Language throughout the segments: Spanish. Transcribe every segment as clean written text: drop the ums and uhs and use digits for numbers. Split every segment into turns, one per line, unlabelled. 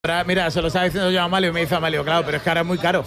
Ahora, mira, se lo estaba diciendo yo a Amalio y me dice Amalio, claro, pero es que ahora es muy caro.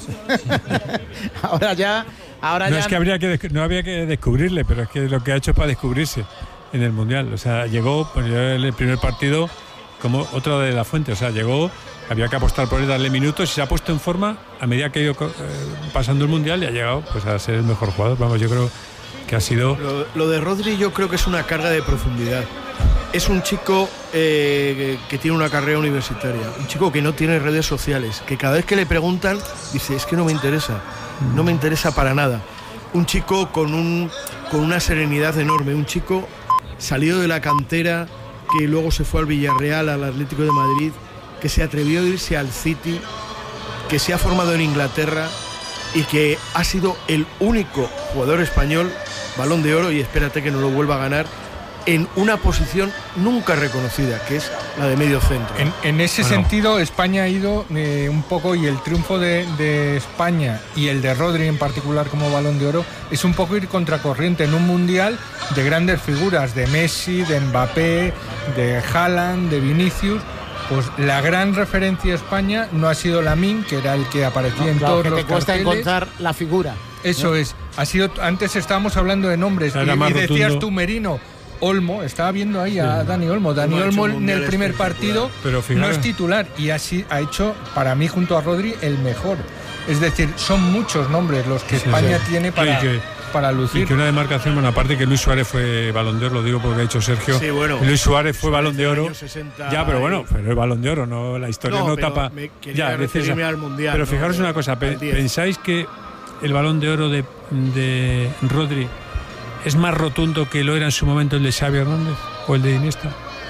ahora ya...
No es que no había que descubrirle, pero es que lo que ha hecho es para descubrirse en el Mundial. O sea, llegó, pues el primer partido como otro de La Fuente. O sea, llegó, había que apostar por él, darle minutos y se ha puesto en forma a medida que ha ido pasando el Mundial y ha llegado pues a ser el mejor jugador. Vamos, yo creo que ha sido...
Lo de Rodri yo creo que es una carga de profundidad. Es un chico que tiene una carrera universitaria, un chico que no tiene redes sociales, que cada vez que le preguntan dice, es que no me interesa para nada. Un chico con una serenidad enorme, un chico salido de la cantera, que luego se fue al Villarreal, al Atlético de Madrid, que se atrevió a irse al City, que se ha formado en Inglaterra y que ha sido el único jugador español, Balón de Oro, y espérate que no lo vuelva a ganar, en una posición nunca reconocida, que es la de medio centro.
En ese sentido, España ha ido un poco, y el triunfo de España y el de Rodri en particular como Balón de Oro, es un poco ir contracorriente en un mundial de grandes figuras, de Messi, de Mbappé, de Haaland, de Vinicius. Pues la gran referencia a España no ha sido Lamine, que era el que aparecía en todos los carteles.
Te cuesta encontrar la figura.
Eso es. Ha sido, antes estábamos hablando de nombres y decías tú Merino. Olmo, estaba viendo ahí a Dani Olmo. Dani Olmo en el primer partido no es titular y así ha hecho, para mí, junto a Rodri, el mejor. Es decir, son muchos nombres los que España tiene para lucir.
Y que una demarcación, bueno, aparte que Luis Suárez fue Balón de Oro, lo digo porque ha dicho Sergio.
Sí, bueno,
Luis Suárez fue Balón de Oro.
60,
ya, pero bueno, pero es Balón de Oro, no, la historia no tapa.
Ya, referirme al Mundial.
Pero fijaros una cosa, ¿pensáis que el Balón de Oro de Rodri es más rotundo que lo era en su momento el de Xavi Hernández o el de Iniesta?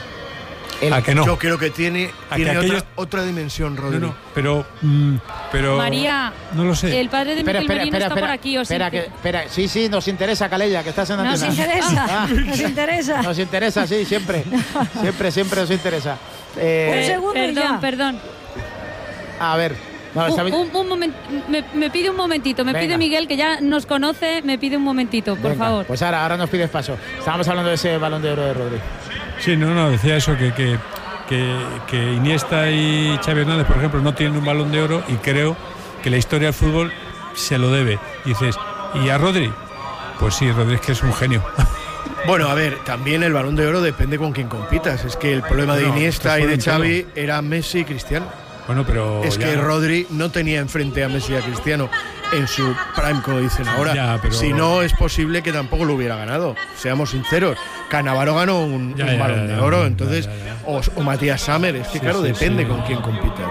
¿A que no?
Yo creo que tiene otra dimensión, Rodri.
No, pero
María,
no lo sé.
El padre de Miquel Merino está por aquí.
Espera, sí, nos interesa, Calella, que estás en
Nos
Antena.
interesa.
Nos interesa, sí, siempre. siempre nos interesa.
Un segundo.
Perdón.
A ver. No,
un momento, me pide un momentito, pide Miguel, que ya nos conoce, me pide un momentito, por favor.
Pues ahora nos pides paso. Estábamos hablando de ese Balón de Oro de Rodri.
Sí, decía eso, que Iniesta y Xavi Hernández, por ejemplo, no tienen un Balón de Oro y creo que la historia del fútbol se lo debe. Y dices, ¿y a Rodri? Pues sí, Rodri es que es un genio.
Bueno, a ver, también el Balón de Oro depende con quién compitas. Es que el problema de Iniesta y de Xavi era Messi y Cristiano.
Bueno, pero
es que Rodri no tenía enfrente a Messi y a Cristiano en su prime, como dicen ahora. Si no, es posible que tampoco lo hubiera ganado. Seamos sinceros. Cannavaro ganó un Balón de Oro, entonces, o Matías Sammer. Es que depende con quién compitas.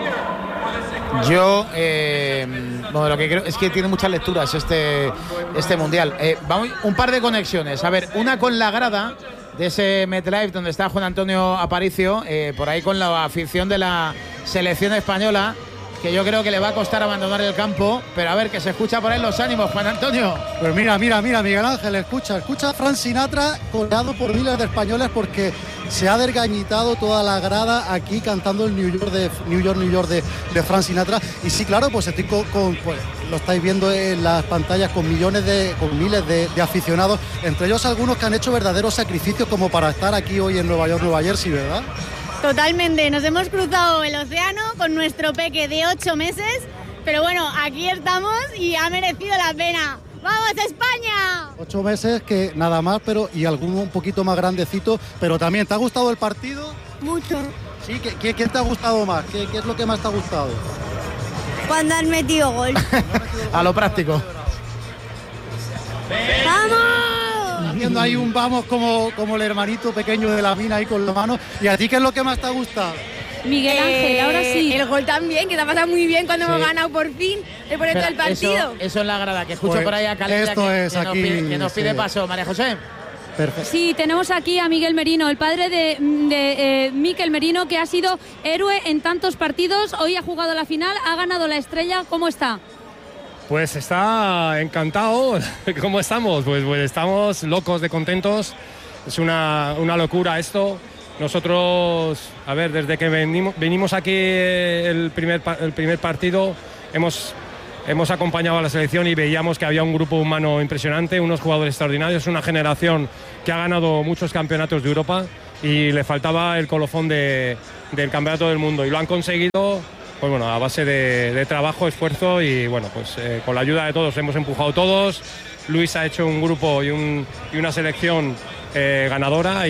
Yo, lo que creo es que tiene muchas lecturas este mundial. Vamos, un par de conexiones. A ver, una con la grada de ese MetLife donde está Juan Antonio Aparicio, por ahí con la afición de la selección española, que yo creo que le va a costar abandonar el campo, pero a ver, que se escucha por ahí los ánimos, Juan Antonio.
Pues mira, Miguel Ángel, escucha a Frank Sinatra coreado por miles de españoles, porque se ha desgañitado toda la grada aquí cantando el New York de Frank Sinatra. Y sí, claro, pues estoy pues lo estáis viendo en las pantallas con miles de aficionados, entre ellos algunos que han hecho verdaderos sacrificios como para estar aquí hoy en Nueva Jersey, ¿verdad?
Totalmente, nos hemos cruzado el océano con nuestro peque de 8 meses, pero bueno, aquí estamos y ha merecido la pena. ¡Vamos, España!
8 meses que nada más, y alguno un poquito más grandecito, pero también, ¿te ha gustado el partido?
Mucho.
Sí, ¿qué te ha gustado más? ¿Qué es lo que más te ha gustado?
Cuando han metido gol.
A lo práctico.
¡Vamos!
Haciendo ahí un vamos como el hermanito pequeño de la mina ahí con la mano. ¿Y a ti qué es lo que más te ha gustado?
Miguel Ángel, ahora sí.
El gol también, que te ha pasado muy bien cuando hemos ganado por fin, después de todo el partido.
Eso es la grada, que escucho por ahí a Calella que nos pide paso. María José.
Perfecto.
Sí, tenemos aquí a Miguel Merino, el padre de Miquel Merino, que ha sido héroe en tantos partidos. Hoy ha jugado la final, ha ganado la estrella. ¿Cómo está?
Pues está encantado. ¿Cómo estamos? Pues estamos locos de contentos. Es una locura esto. Nosotros, a ver, desde que venimos aquí el primer partido, hemos acompañado a la selección y veíamos que había un grupo humano impresionante, unos jugadores extraordinarios, una generación que ha ganado muchos campeonatos de Europa y le faltaba el colofón de del Campeonato del Mundo, y lo han conseguido pues bueno, a base de trabajo, esfuerzo y bueno, pues con la ayuda de todos, hemos empujado todos. Luis ha hecho un grupo y una selección ganadora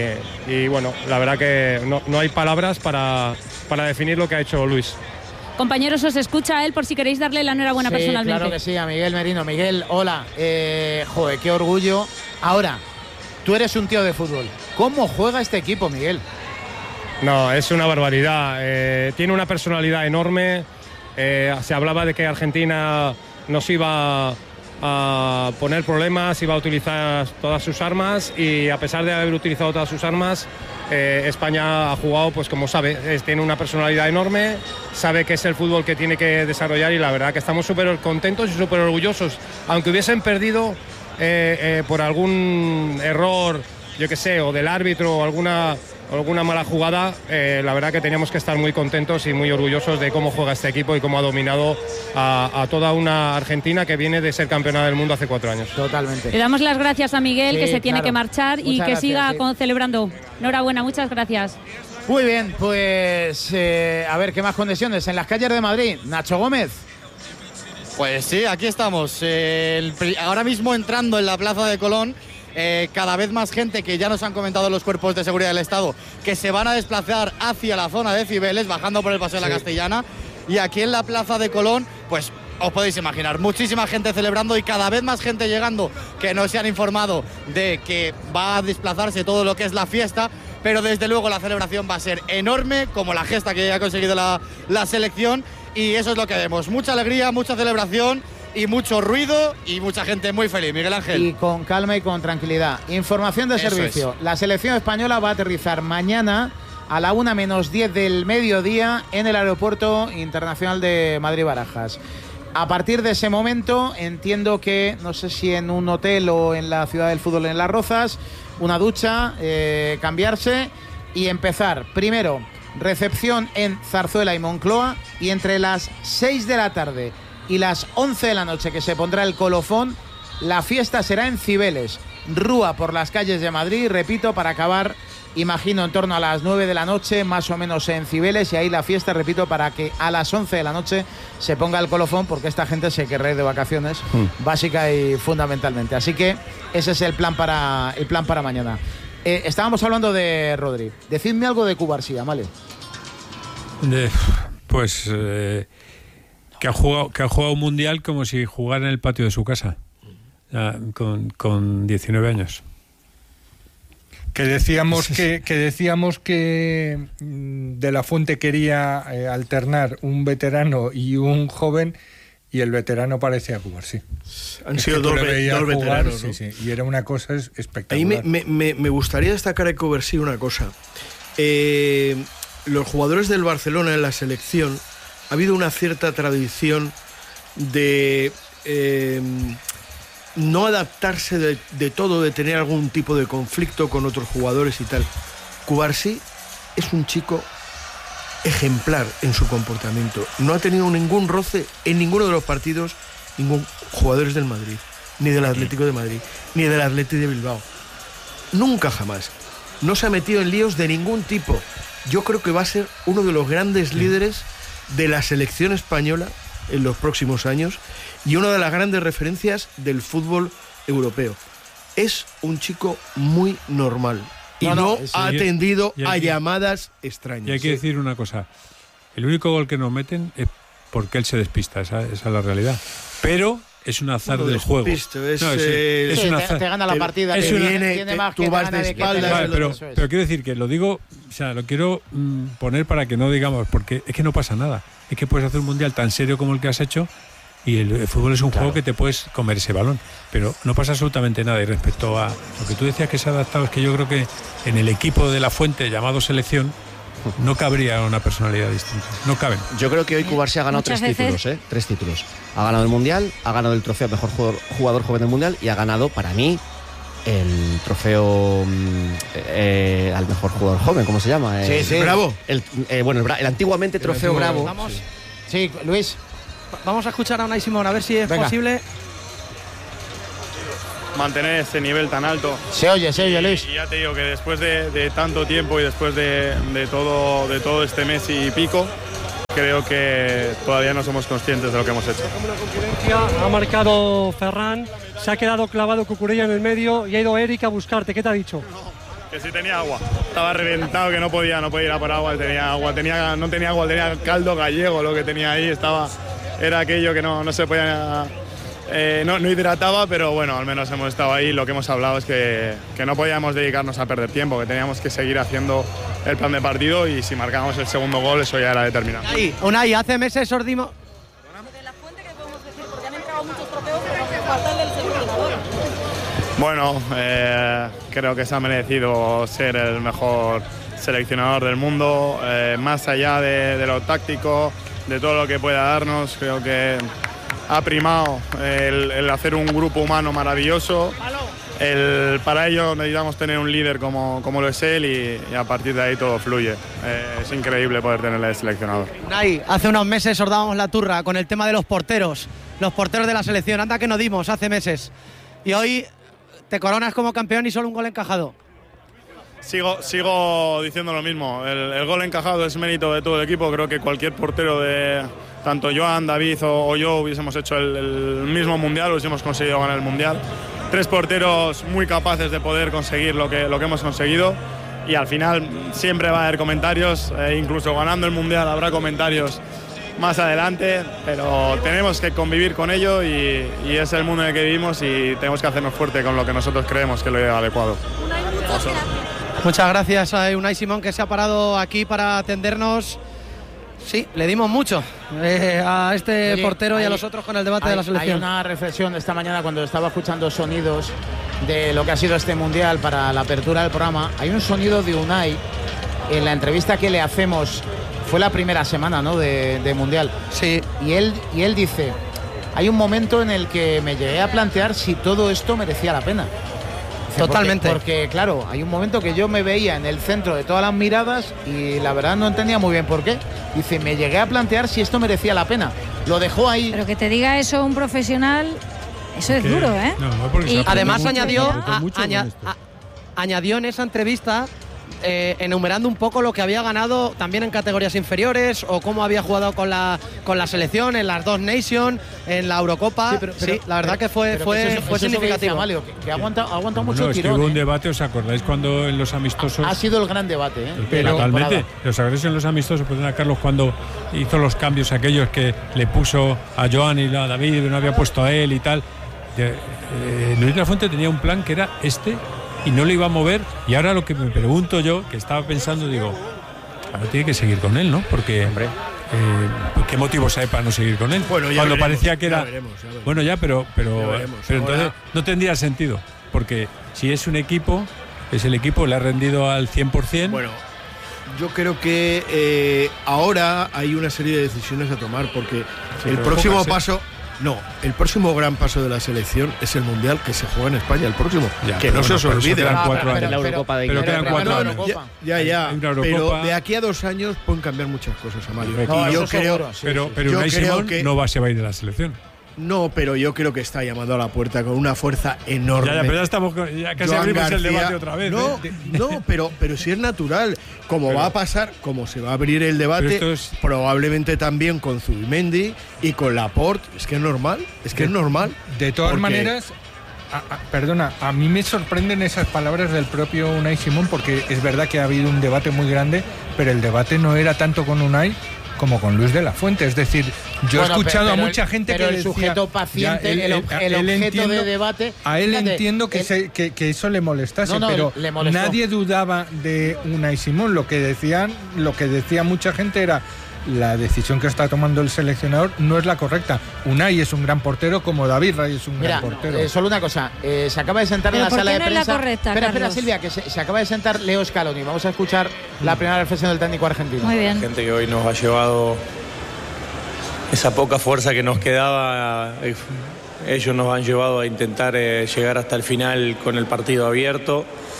y bueno, la verdad que no hay palabras para definir lo que ha hecho Luis.
Compañeros, os escucha él por si queréis darle la enhorabuena personalmente.
Claro que sí, a Miguel Merino. Miguel, hola. Joder, qué orgullo. Ahora, tú eres un tío de fútbol. ¿Cómo juega este equipo, Miguel?
No, es una barbaridad. Tiene una personalidad enorme. Se hablaba de que Argentina nos iba a poner problemas, iba a utilizar todas sus armas, y a pesar de haber utilizado todas sus armas, España ha jugado pues como sabe, tiene una personalidad enorme, sabe que es el fútbol que tiene que desarrollar, y la verdad que estamos súper contentos y súper orgullosos. Aunque hubiesen perdido por algún error, yo qué sé, o del árbitro o alguna mala jugada, la verdad que teníamos que estar muy contentos y muy orgullosos de cómo juega este equipo y cómo ha dominado a toda una Argentina que viene de ser campeona del mundo hace 4 años.
Totalmente.
Le damos las gracias a Miguel, que se tiene que marchar, y que siga celebrando. Enhorabuena, muchas gracias.
Muy bien, pues a ver, ¿qué más conexiones? En las calles de Madrid, Nacho Gómez.
Pues sí, aquí estamos. Ahora mismo entrando en la Plaza de Colón. Cada vez más gente, que ya nos han comentado los cuerpos de seguridad del Estado, que se van a desplazar hacia la zona de Cibeles, bajando por el Paseo de la Castellana. Y aquí en la Plaza de Colón, pues os podéis imaginar, muchísima gente celebrando y cada vez más gente llegando, que no se han informado de que va a desplazarse todo lo que es la fiesta, pero desde luego la celebración va a ser enorme, como la gesta que ha conseguido la selección, y eso es lo que vemos, mucha alegría, mucha celebración y mucho ruido y mucha gente muy feliz. Miguel Ángel.
Y con calma y con tranquilidad. Información de servicio. La selección española va a aterrizar mañana a la 1:10 del mediodía en el Aeropuerto Internacional de Madrid-Barajas. A partir de ese momento, entiendo que, no sé si en un hotel o en la Ciudad del Fútbol en Las Rozas, una ducha, cambiarse y empezar. Primero, recepción en Zarzuela y Moncloa, y entre las 6 de la tarde y las 11 de la noche, que se pondrá el colofón, la fiesta será en Cibeles, rúa por las calles de Madrid, repito, para acabar, imagino, en torno a las 9 de la noche, más o menos en Cibeles, y ahí la fiesta, repito, para que a las 11 de la noche se ponga el colofón, porque esta gente se querrá ir de vacaciones, básica y fundamentalmente. Así que ese es el plan para mañana. Estábamos hablando de Rodri. Decidme algo de Cubarsí, ¿vale?
Pues que ha jugado un mundial como si jugara en el patio de su casa, con 19 años.
Que decíamos que De la Fuente quería alternar un veterano y un joven, y el veterano parecía Cubarsí.
Han sido dos veteranos, ¿no?
Sí, y era una cosa espectacular.
Ahí me gustaría destacar a Cubarsí una cosa. Los jugadores del Barcelona en la selección, ha habido una cierta tradición de no adaptarse de todo, de tener algún tipo de conflicto con otros jugadores y tal. Cubarsí es un chico ejemplar en su comportamiento. No ha tenido ningún roce en ninguno de los partidos, ningún jugadores del Madrid, ni del Atlético de Madrid, ni del Athletic de Bilbao. Nunca jamás. No se ha metido en líos de ningún tipo. Yo creo que va a ser uno de los grandes líderes de la selección española en los próximos años y una de las grandes referencias del fútbol europeo. Es un chico muy normal y no ha atendido a llamadas extrañas.
Y hay que decir una cosa, el único gol que nos meten es porque él se despista, esa es la realidad. Pero es un azar del juego.
Es un azar. Te gana la partida, tiene más que
vas de espaldas.
Pero quiero decir que lo digo, o sea, lo quiero poner para que no digamos, porque es que no pasa nada. Es que puedes hacer un mundial tan serio como el que has hecho, y el fútbol es un juego que te puedes comer ese balón, pero no pasa absolutamente nada. Y respecto a lo que tú decías que se ha adaptado, es que yo creo que en el equipo de la Fuente llamado selección no cabría una personalidad distinta. No caben.
Yo creo que hoy Cubarsí ha ganado 3 títulos, 3 títulos. Ha ganado el Mundial, ha ganado el trofeo Mejor Jugador Joven del Mundial y ha ganado, para mí, el trofeo al Mejor Jugador Joven, ¿cómo se llama?
Sí.
Bravo. El antiguamente trofeo Bravo.
Vamos. Sí, Luis.
Vamos a escuchar a Unai Simón, a ver si es posible. mantener ese nivel tan alto.
Se oye, Luis.
Y ya te digo que después de tanto tiempo y después de todo este mes y pico, creo que todavía no somos conscientes de lo que hemos hecho.
Ha marcado Ferran, se ha quedado clavado Cucurella en el medio y ha ido Eric a buscarte. ¿Qué te ha dicho?
Que sí tenía agua. Estaba reventado, que no podía ir a por agua. No tenía agua, tenía caldo gallego lo que tenía ahí. Era aquello que no se podía... no hidrataba, pero bueno, al menos hemos estado ahí. Lo que hemos hablado es que no podíamos dedicarnos a perder tiempo, que teníamos que seguir haciendo el plan de partido y si marcábamos el segundo gol eso ya era determinante.
Unai, hace meses os dimos...
Bueno, creo que se ha merecido ser el mejor seleccionador del mundo, más allá de lo táctico, de todo lo que pueda darnos. Creo que ha primado el hacer un grupo humano maravilloso. Para ello necesitamos tener un líder como lo es él y a partir de ahí todo fluye. Es increíble poder tenerle de seleccionador.
Unai, hace unos meses os dábamos la turra con el tema de los porteros de la selección. Anda que nos dimos hace meses. Y hoy te coronas como campeón y solo un gol encajado.
Sigo diciendo lo mismo. El gol encajado es mérito de todo el equipo. Creo que cualquier portero de tanto Joan, David o yo hubiésemos hecho el mismo mundial, hubiésemos conseguido ganar el mundial. 3 porteros muy capaces de poder conseguir lo que hemos conseguido y al final siempre va a haber comentarios, incluso ganando el mundial habrá comentarios más adelante, pero tenemos que convivir con ello y es el mundo en el que vivimos y tenemos que hacernos fuerte con lo que nosotros creemos que es lo adecuado.
Muchas gracias a Unai Simón, que se ha parado aquí para atendernos. Sí, le dimos mucho a este portero y a los otros con el debate de la selección.
Hay una reflexión esta mañana cuando estaba escuchando sonidos de lo que ha sido este mundial para la apertura del programa. Hay un sonido de Unai en la entrevista que le hacemos. Fue la primera semana, ¿no?, de mundial.
Sí.
Y él dice: hay un momento en el que me llegué a plantear si todo esto merecía la pena.
Totalmente.
Porque claro, hay un momento que yo me veía en el centro de todas las miradas y la verdad no entendía muy bien por qué. Dice, me llegué a plantear si esto merecía la pena. Lo dejó ahí.
Pero que te diga eso un profesional, eso es duro, ¿eh?
Y además añadió en esa entrevista enumerando un poco lo que había ganado también en categorías inferiores o cómo había jugado con la selección en las 2 Nations, en la Eurocopa. Sí, la verdad que fue significativo.
Amalio, que aguanta mucho
tirón.
Es que
hubo un debate, ¿os acordáis cuando en los amistosos?
Ha sido el gran debate,
Totalmente. ¿Os acordáis en los amistosos, perdona Carlos, cuando hizo los cambios aquellos que le puso a Joan y a David, no había puesto a él y tal? Luis de la Fuente tenía un plan que era y no le iba a mover, y ahora lo que me pregunto yo, que estaba pensando, digo, ahora tiene que seguir con él, ¿no? Porque ¿qué motivos hay para no seguir con él?
Bueno, ya
cuando
veremos,
parecía que era...
ya veremos.
Bueno, ya, pero
Ahora...
entonces no tendría sentido, porque si es un equipo, el equipo le ha rendido al 100%.
Bueno, yo creo que ahora hay una serie de decisiones a tomar, porque el próximo paso... No, el próximo gran paso de la selección es el Mundial que se juega en España, el próximo.
Ya,
que no se os olvide.
Quedan 4 años.
La Eurocopa de
pero quedan 4 años.
Ya. Pero de aquí a 2 años pueden cambiar muchas cosas, Amalio.
No,
y yo
creo,
pero Unai Simón no se va a ir de la selección.
No, pero yo creo que está llamando a la puerta con una fuerza enorme.
Pero ya casi abrimos el debate otra vez.
No, pero si es natural. Como va a pasar, como se va a abrir el debate, probablemente también con Zubimendi y con Laporte. Es que es normal, es normal.
De todas maneras, perdona, a mí me sorprenden esas palabras del propio Unai Simón, porque es verdad que ha habido un debate muy grande, pero el debate no era tanto con Unai como con Luis de la Fuente. Es decir, yo he escuchado a mucha gente que
el
decía,
sujeto paciente, el objeto de debate...
A él entiendo que eso le molestase, pero nadie dudaba de Unai Simón. Lo que decía mucha gente era: la decisión que está tomando el seleccionador no es la correcta. Unai es un gran portero, como David Raya es un gran portero.
Solo una cosa, se acaba de sentar en la sala de prensa.
Es la correcta,
espera, Silvia, que se acaba de sentar Leo Scaloni. Vamos a escuchar la primera reflexión del técnico argentino.
Muy bien.
Gente que hoy nos ha llevado esa poca fuerza que nos quedaba. Ellos nos han llevado a intentar llegar hasta el final con el partido abierto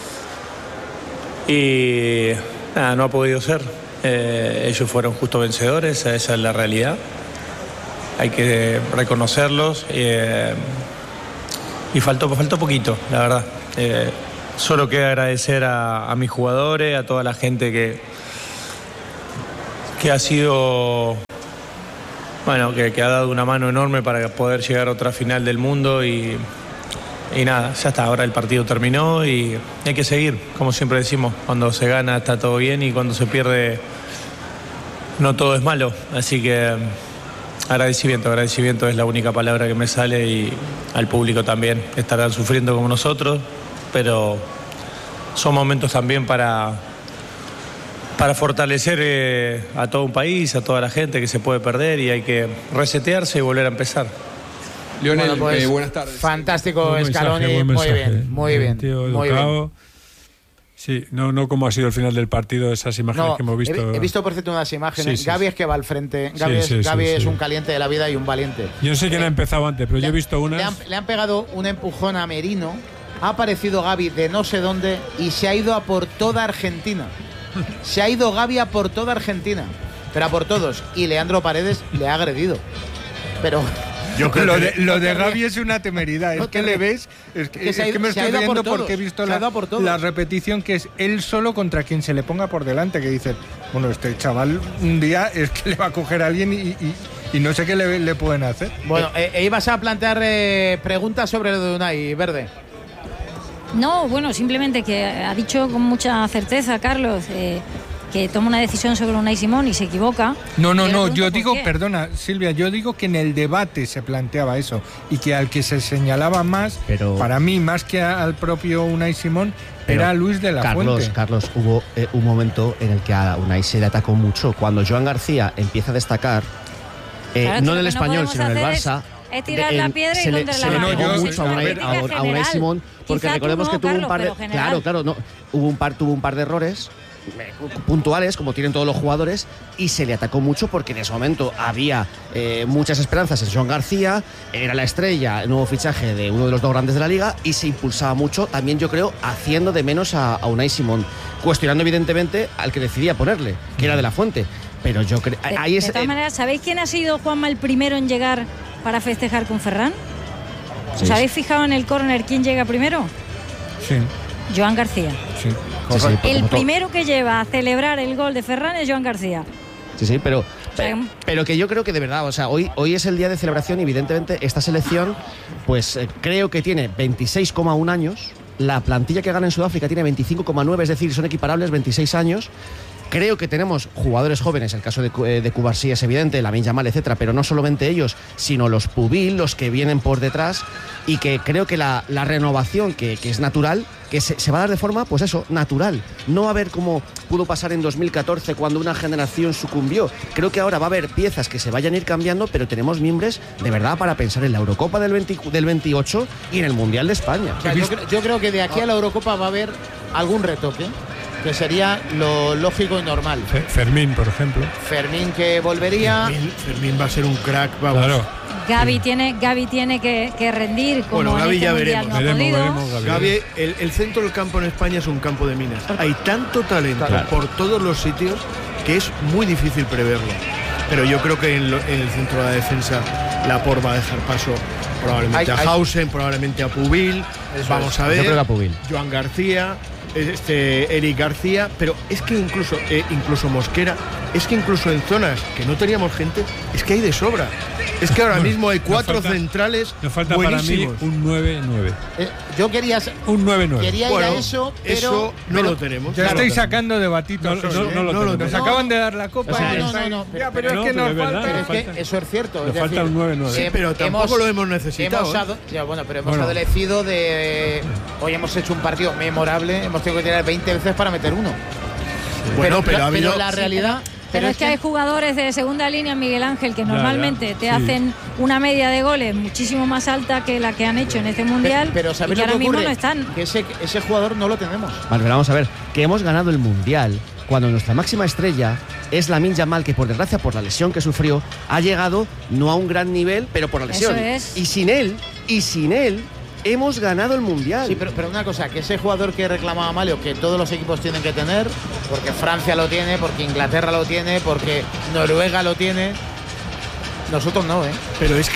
y no ha podido ser. Ellos fueron justo vencedores, esa es la realidad. Hay que reconocerlos y faltó poquito, la verdad. Solo queda agradecer a mis jugadores, a toda la gente que ha sido, bueno, que ha dado una mano enorme para poder llegar a otra final del mundo y nada, ya está, ahora el partido terminó y hay que seguir, como siempre decimos, cuando se gana está todo bien y cuando se pierde no todo es malo, así que agradecimiento es la única palabra que me sale y al público también, estarán sufriendo como nosotros, pero son momentos también para fortalecer a todo un país, a toda la gente que se puede perder y hay que resetearse y volver a empezar.
Lionel,
Bueno, pues,
buenas tardes.
Fantástico,
Buen
Scaloni,
mensaje,
muy bien, muy bien.
Tío
Muy
educado.
bien.
Sí, no como ha sido el final del partido, esas imágenes
No,
que hemos visto.
he visto por cierto unas imágenes.
Sí, sí,
Gaby
sí.
es que va al frente.
Sí,
Gaby,
sí,
Gaby
sí,
es
sí.
un caliente de la vida y un valiente.
Yo no sé quién ha empezado antes, pero yo he visto unas.
Le han pegado un empujón a Merino. Ha aparecido Gaby de no sé dónde y se ha ido a por toda Argentina. Se ha ido Gaby a por toda Argentina. Pero a por todos. Y Leandro Paredes le ha agredido. Pero
Yo creo lo de Gaby es una temeridad. Es que le ves. Es que me estoy riendo porque he visto la repetición que es él solo contra quien se le ponga por delante. Que dice, bueno, este chaval un día es que le va a coger a alguien y no sé qué le pueden hacer.
bueno, ibas a plantear preguntas sobre lo de Unai Verde.
No, bueno, simplemente que ha dicho con mucha certeza, Carlos, que toma una decisión sobre Unai Simón y se equivoca.
No, yo digo, perdona, Silvia, yo digo que en el debate se planteaba eso y que al que se señalaba más, para mí, más que al propio Unai Simón, era Luis de la Fuente.
Carlos, hubo un momento en el que a Unai se le atacó mucho. Cuando Joan García empieza a destacar,
Claro,
no en el Español, sino en el Barça,
es tirar la piedra y
se le
contra
mucho a Unai Simón, porque recordemos que tuvo un par de tuvo un par de errores puntuales, como tienen todos los jugadores, y se le atacó mucho porque en ese momento había muchas esperanzas en Joan García, era la estrella, el nuevo fichaje de uno de los dos grandes de la liga, y se impulsaba mucho, también yo creo, haciendo de menos a Unai Simón, cuestionando evidentemente al que decidía ponerle, que era de la Fuente. Pero yo creo...
De todas maneras, ¿sabéis quién ha sido, Juanma, el primero en llegar para festejar con Ferran?
Sí.
¿Os habéis fijado en el córner quién llega primero?
Sí.
Joan García.
Sí.
El primero que lleva a celebrar el gol de Ferran es Joan García.
Sí, pero que yo creo que de verdad, o sea, hoy es el día de celebración y evidentemente esta selección, pues creo que tiene 26,1 años, la plantilla que gana en Sudáfrica tiene 25,9, es decir, son equiparables, 26 años. Creo que tenemos jugadores jóvenes, el caso de Cubarsí es evidente, Lamine Yamal, etcétera, pero no solamente ellos, sino los Pubil, los que vienen por detrás, y que creo que la renovación que es natural, que se va a dar de forma, pues eso, natural. No va a haber como pudo pasar en 2014 cuando una generación sucumbió. Creo que ahora va a haber piezas que se vayan a ir cambiando, pero tenemos mimbres de verdad para pensar en la Eurocopa del 28 y en el Mundial de España.
O sea, yo creo que de aquí a la Eurocopa va a haber algún retoque, que sería lo lógico y normal.
Fermín, por ejemplo.
Fermín que volvería.
Fermín va a ser un crack, vamos.
Claro.
Gaby tiene que rendir como
Bueno, Gaby
en este
ya
mundial
veremos.
no ha podido.
Gaby, el centro del campo en España es un campo de minas. Hay tanto talento por todos los sitios que es muy difícil preverlo. Pero yo creo que en el centro de la defensa Laporte va a dejar paso probablemente a Hausen, probablemente a Pubil. Vamos a ver.
Yo creo que a Pubil.
Joan García, Eric García, pero es que incluso Mosquera, es que incluso en zonas que no teníamos gente, es que hay de sobra. Es que ahora mismo hay 4 centrales
nos falta
buenísimos.
Para mí un 9-9.
Yo quería
un 9-9.
Quería ir a eso, pero
eso no lo tenemos.
Ya estáis sacando de batitos. Nos acaban de dar la copa.
O sea,
pero es que nos falta.
Pero es que eso es cierto.
Nos falta un 9-9.
Sí, pero tampoco lo hemos necesitado.
Hemos adolecido de. Hoy hemos hecho un partido memorable. Hemos tenido que tirar 20 veces para meter uno.
Bueno,
pero la realidad.
Pero es que hay jugadores de segunda línea, Miguel Ángel, que normalmente te hacen una media de goles muchísimo más alta que la que han hecho en este mundial.
Pero
y
¿sabes
que
lo que
ahora mismo
ocurre?
no están.
Que ese jugador no lo tenemos.
Vale, pero vamos a ver, que hemos ganado el mundial cuando nuestra máxima estrella es Lamine Yamal, que por desgracia, por la lesión que sufrió, ha llegado no a un gran nivel, pero por la lesión.
Eso es.
Y sin él, hemos ganado el mundial.
Sí, pero una cosa, que ese jugador que reclamaba Malio, que todos los equipos tienen que tener, porque Francia lo tiene, porque Inglaterra lo tiene, porque Noruega lo tiene, nosotros no, ¿eh?
Pero es que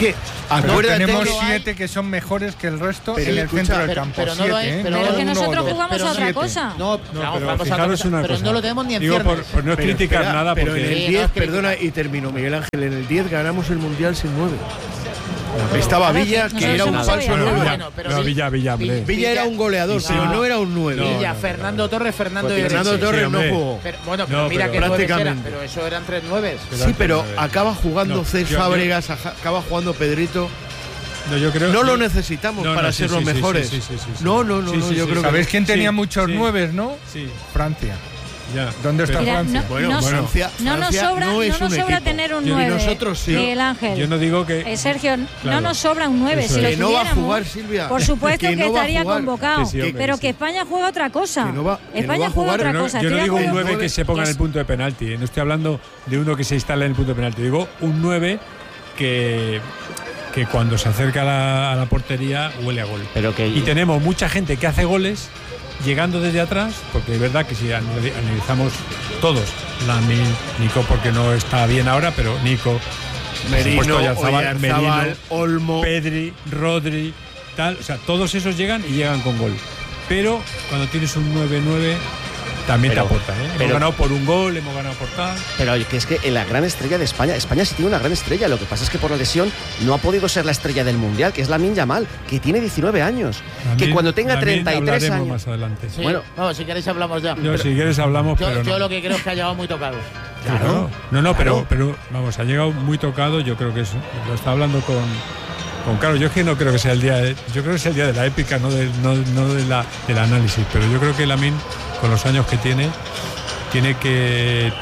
tenemos 7 que son mejores que el resto en el centro del campo.
Pero que nosotros jugamos a otra cosa.
Pero
no lo tenemos ni en
ciernes. Por no criticar nada.
Pero
porque
en el 10, perdona, y termino, Miguel Ángel, en el 10 ganamos el Mundial sin 9. Estaba Villa, que era un falso 9. Villa era un goleador, pero no era un 9.
Villa, Fernando Torres, Fernando
Torres no jugó.
Bueno, pero mira que prácticamente. Pero eso eran 3 9.
Sí, pero acaba jugando Cés Fábregas, acaba jugando Pedrito. No lo necesitamos para ser los mejores. No, yo creo que.
¿Sabéis quién tenía muchos 9, no?
Sí.
Francia.
Ya.
¿Dónde está Francia?
Francia
no nos sobra tener un 9.
Y nosotros sí.
Miguel Ángel.
Yo no digo que.
Sergio, no nos sobra un 9. Si
que no va a jugar, Silvia.
Por supuesto que estaría convocado. Pero que España juega otra cosa. España juega otra cosa.
Yo no digo un 9 que se ponga en el punto de penalti. No estoy hablando de uno que se instale en el punto de penalti. Digo un 9 que cuando se acerca a la portería huele a gol. Y tenemos mucha gente que hace goles llegando desde atrás, porque es verdad que si analizamos todos, Lamine, Nico porque no está bien ahora, pero Nico,
Merino, Oyarzabal, Olmo,
Pedri, Rodri, tal, o sea, todos esos llegan y llegan con gol. Pero cuando tienes un 9-9 también te aporta, ¿eh? Hemos ganado por un gol, hemos ganado por tal.
Pero que es que en la gran estrella de España sí tiene una gran estrella. Lo que pasa es que por la lesión no ha podido ser la estrella del Mundial, que es Lamine Yamal, que tiene 19 años. Que cuando tenga 33 años.
Más adelante.
Sí, bueno, si queréis hablamos ya.
Si quieres hablamos, pero
yo lo que creo es que ha llegado muy tocado.
Claro. Pero vamos, ha llegado muy tocado. Yo creo que lo está hablando con Carlos. Yo es que no creo que sea el día. Yo creo que es el día de la épica, no del análisis. Pero yo creo que Lamine, con los años que tiene que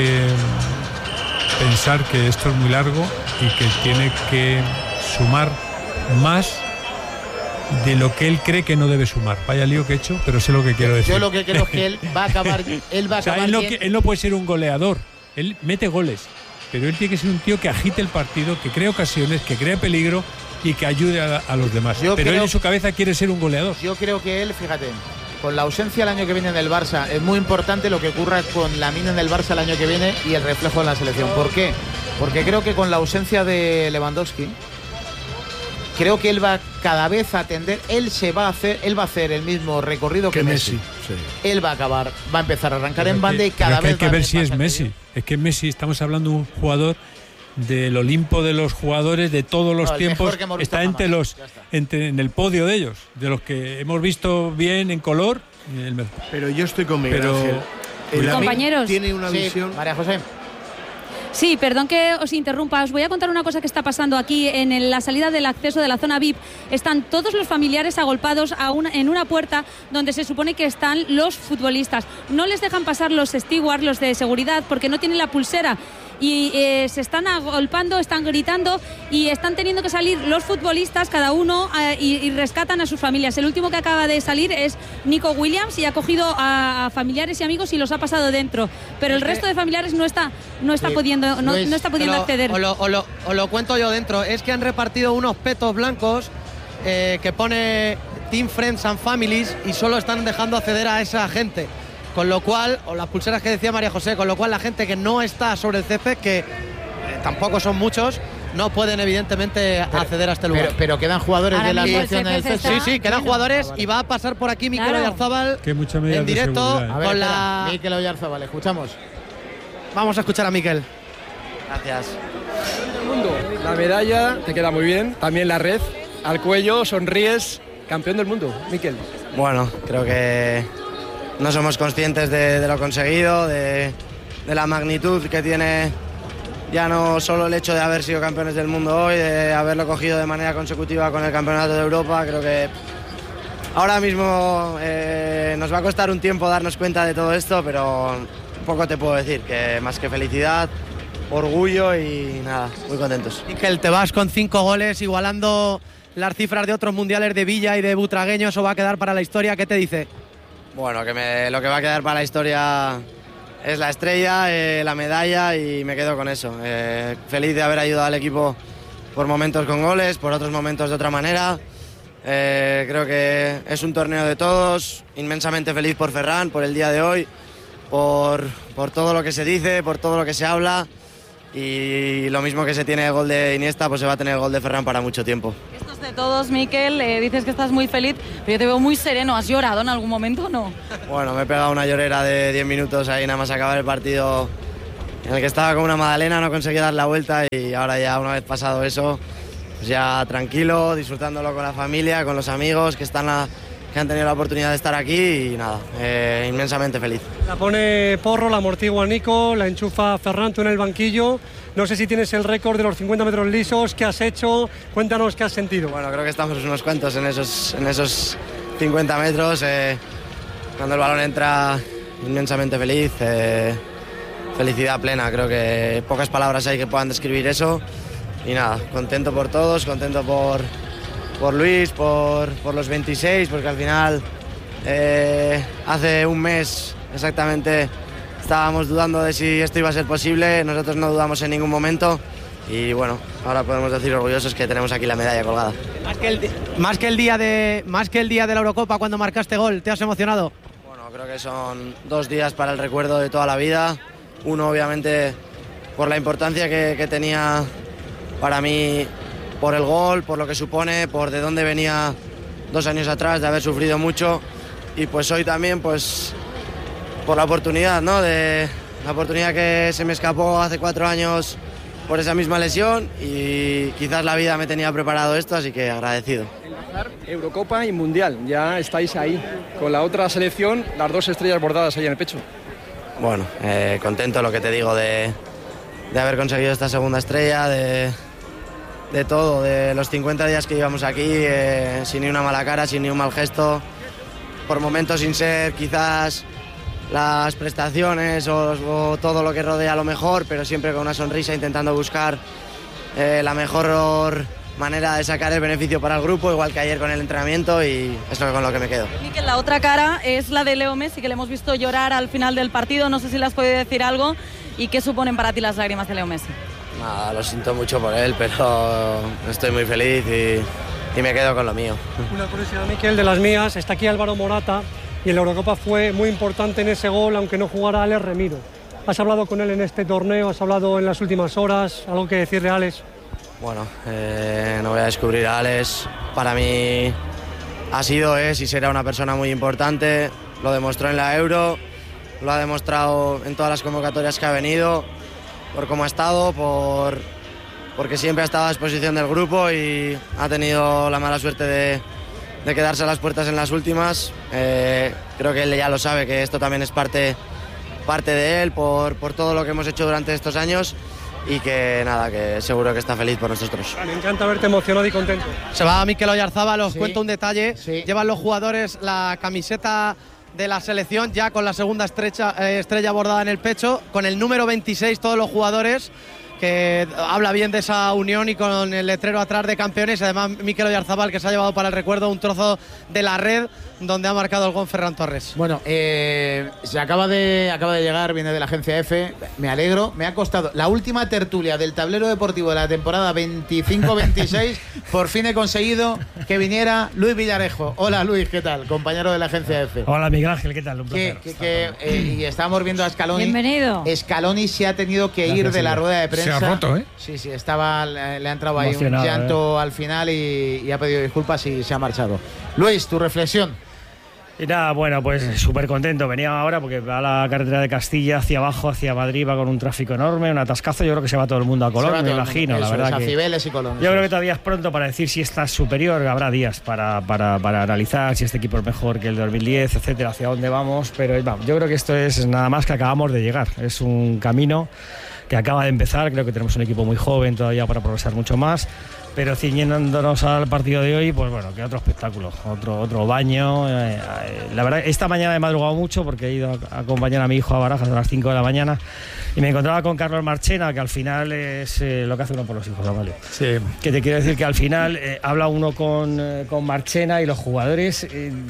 pensar que esto es muy largo y que tiene que sumar más de lo que él cree que no debe sumar. Vaya lío que he hecho, pero sé lo que quiero decir.
Yo lo que creo es que él va a acabar.
Él no puede ser un goleador. Él mete goles, pero él tiene que ser un tío que agite el partido, que cree ocasiones, que cree peligro y que ayude a los demás. Pero él en su cabeza quiere ser un goleador.
Yo creo que él, fíjate, con la ausencia el año que viene en el Barça, es muy importante lo que ocurra con Lamine en el Barça el año que viene y el reflejo en la selección. ¿Por qué? Porque creo que con la ausencia de Lewandowski, creo que él va cada vez a tender, él va a hacer el mismo recorrido que Messi. Sí. Él va a empezar a arrancar en banda y cada vez
hay que ver si es Messi. Es que Messi, estamos hablando de un jugador del Olimpo de los jugadores de todos los tiempos, está en el podio de ellos, de los que hemos visto bien en color.
Pero yo estoy con Miguel Ángel.
Compañeros,
tiene una visión.
María José.
Sí, perdón que os interrumpa. Os voy a contar una cosa que está pasando aquí en la salida del acceso de la zona VIP. Están todos los familiares agolpados en una puerta donde se supone que están los futbolistas. No les dejan pasar los stewards, los de seguridad, porque no tienen la pulsera. Y se están agolpando, están gritando y están teniendo que salir los futbolistas, cada uno, y rescatan a sus familias. El último que acaba de salir es Nico Williams y ha cogido a familiares y amigos y los ha pasado dentro. Pero el resto de familiares no está pudiendo acceder.
Os lo cuento yo dentro. Es que han repartido unos petos blancos que pone Team Friends and Families y solo están dejando acceder a esa gente. Con lo cual, o las pulseras que decía María José, con lo cual la gente que no está sobre el césped, que tampoco son muchos, no pueden evidentemente acceder a este lugar.
Pero quedan jugadores de la selección del césped.
Sí, quedan jugadores y va a pasar por aquí Mikel Oyarzabal en directo con la...
Mikel Oyarzabal, escuchamos.
Vamos a escuchar a Mikel.
Gracias. La medalla te queda muy bien, también la red, al cuello, sonríes, campeón del mundo, Mikel.
Bueno, creo que no somos conscientes de lo conseguido, de la magnitud que tiene ya no solo el hecho de haber sido campeones del mundo hoy, de haberlo cogido de manera consecutiva con el Campeonato de Europa. Creo que ahora mismo nos va a costar un tiempo darnos cuenta de todo esto, pero poco te puedo decir, que más que felicidad, orgullo y nada, muy contentos.
Mikel, te vas con 5 goles, igualando las cifras de otros mundiales de Villa y de Butragueño, eso va a quedar para la historia. ¿Qué te dice?
Bueno, lo que va a quedar para la historia es la estrella, la medalla, y me quedo con eso. Feliz de haber ayudado al equipo por momentos con goles, por otros momentos de otra manera. Creo que es un torneo de todos, inmensamente feliz por Ferran, por el día de hoy, por todo lo que se dice, por todo lo que se habla. y lo mismo que se tiene el gol de Iniesta, pues se va a tener el gol de Ferran para mucho tiempo.
Esto es de todos, Mikel, dices que estás muy feliz, pero yo te veo muy sereno. ¿Has llorado en algún momento o no?
Bueno, me he pegado una llorera de 10 minutos ahí nada más acabar el partido, en el que estaba como una magdalena, no conseguí dar la vuelta, y ahora ya una vez pasado eso, pues ya tranquilo, disfrutándolo con la familia, con los amigos que han tenido la oportunidad de estar aquí, y nada, inmensamente feliz.
La pone Porro, la amortigua Nico, la enchufa Ferran, tú en el banquillo. No sé si tienes el récord de los 50 metros lisos, ¿qué has hecho? Cuéntanos qué has sentido.
Bueno, creo que estamos unos cuantos en esos 50 metros. Cuando el balón entra, inmensamente feliz, felicidad plena. Creo que pocas palabras hay que puedan describir eso. Y nada, contento por todos, contento por Luis, por los 26, porque al final hace un mes exactamente estábamos dudando de si esto iba a ser posible. Nosotros no dudamos en ningún momento, y bueno, ahora podemos decir orgullosos que tenemos aquí la medalla colgada.
Más que el día de la Eurocopa, cuando marcaste gol, ¿te has emocionado?
Bueno, creo que son 2 días para el recuerdo de toda la vida. Uno, obviamente, por la importancia que tenía para mí, por el gol, por lo que supone, por de dónde venía 2 años atrás, de haber sufrido mucho, y pues hoy también, pues por la oportunidad, ¿no? La oportunidad que se me escapó hace 4 años por esa misma lesión, y quizás la vida me tenía preparado esto, así que agradecido.
Eurocopa y Mundial, ya estáis ahí con la otra selección, las 2 estrellas bordadas ahí en el pecho.
Bueno, contento, lo que te digo, de haber conseguido esta segunda estrella, de todo, de los 50 días que llevamos aquí, sin ni una mala cara, sin ni un mal gesto, por momentos sin ser quizás las prestaciones o todo lo que rodea lo mejor, pero siempre con una sonrisa, intentando buscar la mejor manera de sacar el beneficio para el grupo, igual que ayer con el entrenamiento, y es con lo que me quedo.
Mikel, la otra cara es la de Leo Messi, que le hemos visto llorar al final del partido. No sé si le has podido decir algo, y qué suponen para ti las lágrimas de Leo Messi.
Nada, lo siento mucho por él, pero estoy muy feliz y me quedo con lo mío.
Una curiosidad, Mikel, de las mías, está aquí Álvaro Morata, y en la Eurocopa fue muy importante en ese gol, aunque no jugara Alex Remiro. ¿Has hablado con él en este torneo? ¿Has hablado en las últimas horas? ¿Algo que decirle a Alex?
Bueno, no voy a descubrir a Alex. Para mí ha sido, es y será una persona muy importante. Lo demostró en la Euro, lo ha demostrado en todas las convocatorias que ha venido, por cómo ha estado, porque siempre ha estado a disposición del grupo, y ha tenido la mala suerte de quedarse a las puertas en las últimas. Creo que él ya lo sabe, que esto también es parte de él, por todo lo que hemos hecho durante estos años, y que nada, que seguro que está feliz por nosotros.
Me encanta verte emocionado y contento.
Se va Mikel Oyarzábal, os cuento un detalle. Sí. Llevan los jugadores la camiseta de la selección ya con la segunda estrella bordada en el pecho, con el número 26 todos los jugadores, que habla bien de esa unión, y con el letrero atrás de campeones. Además, Mikel Oyarzábal, que se ha llevado para el recuerdo un trozo de la red donde ha marcado el gol Ferran Torres.
Bueno, se acaba de llegar, viene de la agencia F. Me alegro, me ha costado la última tertulia del tablero deportivo de la temporada 25-26. Por fin he conseguido que viniera Luis Villarejo. Hola Luis, ¿qué tal? Compañero de la agencia F.
Hola Miguel Ángel, ¿qué tal? Un placer.
Y estábamos viendo a Scaloni.
Bienvenido.
Scaloni se ha tenido que ir de la rueda de prensa.
Se ha roto, ¿eh?
Sí, le ha entrado ahí un llanto al final, y ha pedido disculpas y se ha marchado. Luis, tu reflexión.
Y nada, bueno, pues súper contento. Venía ahora porque va a la carretera de Castilla hacia abajo, hacia Madrid, va con un tráfico enorme, un atascazo. Yo creo que se va todo el mundo a Colón, me imagino, la verdad.
A Cibeles y Colón.
Yo creo que todavía es pronto para decir si está superior. Habrá días para analizar si este equipo es mejor que el 2010, etcétera, hacia dónde vamos. Pero vamos, yo creo que esto es nada más que acabamos de llegar. Es un camino que acaba de empezar. Creo que tenemos un equipo muy joven todavía para progresar mucho más. Pero ciñéndonos al partido de hoy, pues bueno, que otro espectáculo, otro baño. La verdad, esta mañana he madrugado mucho porque he ido a acompañar a mi hijo a Barajas a las 5 de la mañana, y me encontraba con Carlos Marchena, que al final es lo que hace uno por los hijos, Amalio.
Sí.
Que te quiero decir que al final habla uno con Marchena y los jugadores,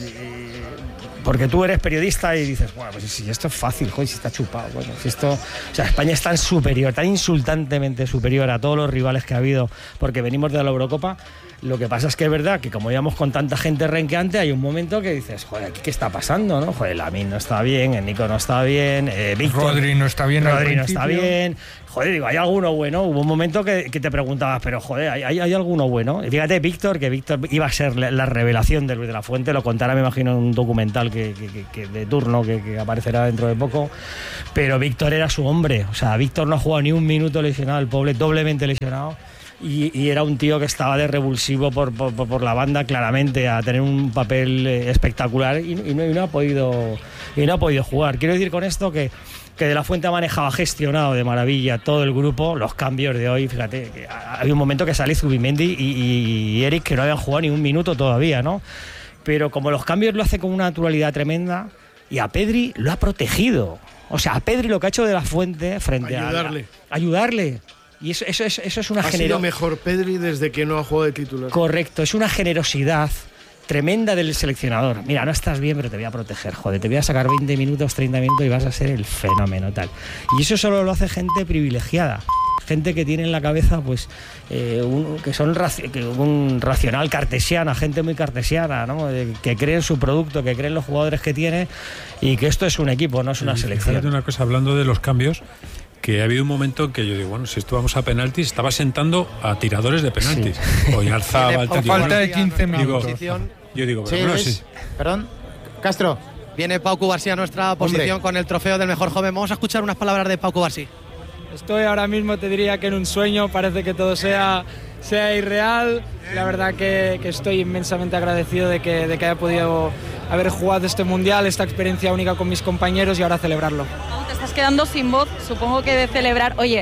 porque tú eres periodista y dices, bueno, pues si esto es fácil, joder, si está chupado. Bueno, si esto, o sea, España es tan superior, tan insultantemente superior a todos los rivales que ha habido, porque venimos de la Eurocopa. Lo que pasa es que es verdad que como íbamos con tanta gente renqueante, hay un momento que dices, joder, ¿aquí qué está pasando, no? Joder, Lamine no está bien, el Nico no está bien, Víctor...
Rodri no está bien.
Rodri no está bien. Joder, digo, ¿hay alguno bueno? Hubo un momento que te preguntabas, pero joder, ¿hay alguno bueno? Y fíjate, Víctor iba a ser la revelación de Luis de la Fuente, lo contará, me imagino, en un documental que de turno que aparecerá dentro de poco, pero Víctor era su hombre, o sea, Víctor no ha jugado ni un minuto lesionado, el pobre doblemente lesionado. Y era un tío que estaba de revulsivo por la banda, claramente, a tener un papel espectacular y no ha podido jugar. Quiero decir con esto que De la Fuente ha manejado, ha gestionado de maravilla todo el grupo, los cambios de hoy. Fíjate, que había un momento que sale Zubimendi y Eric, que no habían jugado ni un minuto todavía, ¿no? Pero como los cambios lo hace con una naturalidad tremenda, y a Pedri lo ha protegido. O sea, a Pedri lo que ha hecho De la Fuente frente ayudarle. Y eso es una generosidad. Ha
sido mejor Pedri desde que no ha jugado de titular.
Correcto, es una generosidad tremenda del seleccionador. Mira, no estás bien, pero te voy a proteger, joder, te voy a sacar 20 minutos, 30 minutos y vas a ser el fenómeno tal. Y eso solo lo hace gente privilegiada, gente que tiene en la cabeza, pues, un racional cartesiana, gente muy cartesiana, ¿no? Que cree en su producto, que cree en los jugadores que tiene y que esto es un equipo, no es una selección.
Fíjate una cosa, hablando de los cambios, que ha habido un momento en que yo digo, bueno, si esto vamos a penaltis, estaba sentando a tiradores de penaltis. Sí. Oyarzábal,
falta de 15 minutos.
Yo digo,
sí,
bueno,
sí. Perdón, Castro.
Viene Pau Cubarsí a nuestra posición con el trofeo del mejor joven. Vamos a escuchar unas palabras de Pau Cubarsí.
Estoy ahora mismo, te diría que en un sueño, parece que todo sea irreal. La verdad que estoy inmensamente agradecido de que haya podido haber jugado este mundial, esta experiencia única con mis compañeros y ahora celebrarlo.
Te estás quedando sin voz, supongo que de celebrar, oye,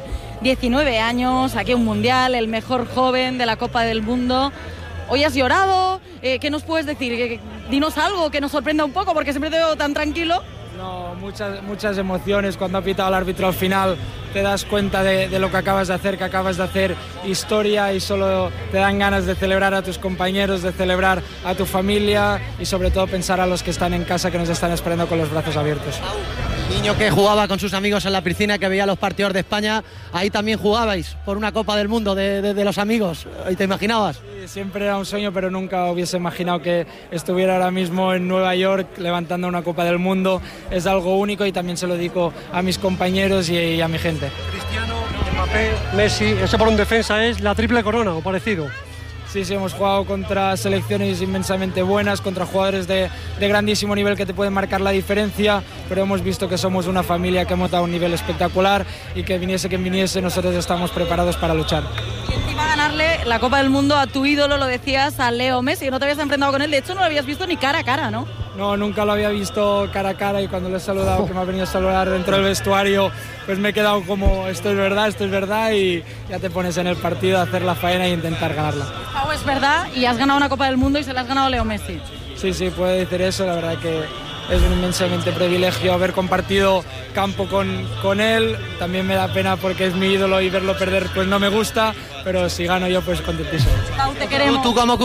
19 años, aquí un mundial, el mejor joven de la Copa del Mundo. Hoy has llorado, ¿qué nos puedes decir? Dinos algo que nos sorprenda un poco, porque siempre te veo tan tranquilo.
No, muchas emociones. Cuando ha pitado el árbitro al final te das cuenta de lo que acabas de hacer, que acabas de hacer historia y solo te dan ganas de celebrar a tus compañeros, de celebrar a tu familia y sobre todo pensar a los que están en casa, que nos están esperando con los brazos abiertos.
Niño que jugaba con sus amigos en la piscina, que veía los partidos de España, ahí también jugabais por una Copa del Mundo de los amigos, ¿y te imaginabas?
Sí, siempre era un sueño, pero nunca hubiese imaginado que estuviera ahora mismo en Nueva York levantando una Copa del Mundo. Es algo único y también se lo dedico a mis compañeros y a mi gente.
Cristiano, Mbappé, Messi, eso por un defensa es la triple corona o parecido.
Sí, hemos jugado contra selecciones inmensamente buenas, contra jugadores de grandísimo nivel que te pueden marcar la diferencia, pero hemos visto que somos una familia que hemos dado un nivel espectacular y que viniese quien viniese, nosotros estamos preparados para luchar.
Y encima ganarle la Copa del Mundo a tu ídolo, lo decías, a Leo Messi, no te habías enfrentado con él, de hecho no lo habías visto ni cara a cara, ¿no?
No, nunca lo había visto cara a cara y cuando le he saludado, que me ha venido a saludar dentro del vestuario, pues me he quedado como, esto es verdad y ya te pones en el partido a hacer la faena e intentar ganarla.
Pau, es verdad y has ganado una Copa del Mundo y se la has ganado a Leo Messi.
Sí, puede decir eso, la verdad que es un inmensamente privilegio haber compartido campo con él. También me da pena porque es mi ídolo y verlo perder pues no me gusta, pero si gano yo pues contentísimo.
Pau, te queremos.
¿Tú cómo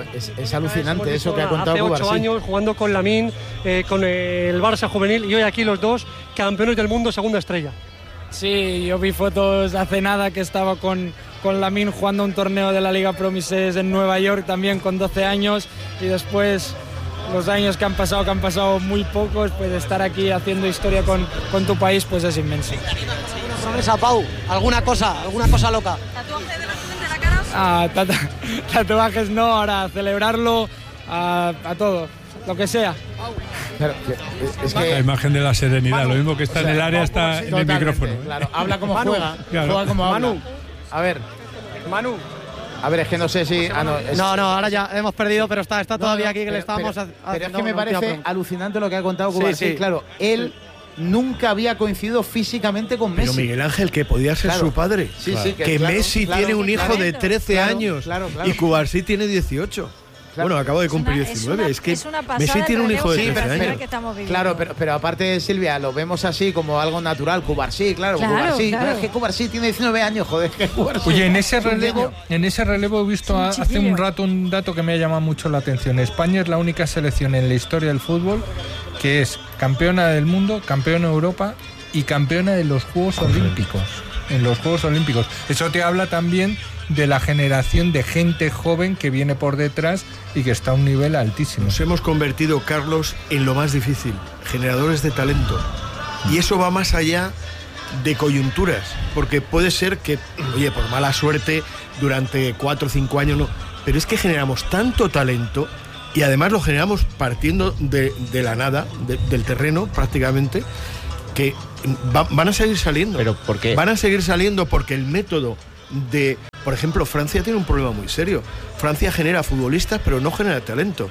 es alucinante eso que ha contado
Hace 8 años jugando con Lamine, con el Barça juvenil y hoy aquí los dos campeones del mundo, segunda estrella.
Sí, yo vi fotos hace nada que estaba con Lamine jugando un torneo de la Liga Promises en Nueva York también con 12 años y después los años que han pasado muy pocos, pues estar aquí haciendo historia con tu país pues es inmenso.
Promesa, Pau, alguna cosa loca.
¿Tatuaje de la frente de la cara?
Tatuajes no, ahora celebrarlo a todo, lo que sea.
Claro, es que
la imagen de la serenidad, lo mismo que está en el área, está en el micrófono.
Claro, habla como
Manu,
juega como habla.
Manu.
A ver,
Manu.
A ver, es que no sé si...
No, ahora ya hemos perdido, pero está todavía aquí que le estábamos haciendo.
Pero es que me parece alucinante lo que ha contado Cubarsí. Sí. Claro, él nunca había coincidido físicamente con Messi.
Pero Miguel Ángel, que podía ser su padre.
Sí, claro.
Que Messi tiene un hijo de 13 años y Cubarsí tiene 18. Bueno, acabo de cumplir 19. Es que Messi tiene un hijo de 13 años.
Claro, pero aparte, Silvia, lo vemos así como algo natural. Cubarsí, claro. Cubarsí. Claro. Es que Cubarsí tiene 19 años, joder. Que
Oye, en ese relevo he visto hace un rato un dato que me ha llamado mucho la atención. España es la única selección en la historia del fútbol que es campeona del mundo, campeona de Europa y campeona de los Juegos Olímpicos. en los Juegos Olímpicos. Eso te habla también de la generación de gente joven que viene por detrás y que está a un nivel altísimo.
Nos hemos convertido, Carlos, en lo más difícil, generadores de talento. Y eso va más allá de coyunturas, porque puede ser que, oye, por mala suerte, durante 4 o 5 años no, pero es que generamos tanto talento y además lo generamos partiendo de la nada, del terreno prácticamente, que van a seguir saliendo.
¿Pero por qué?
Van a seguir saliendo porque el método de... Por ejemplo, Francia tiene un problema muy serio. Francia genera futbolistas, pero no genera talento.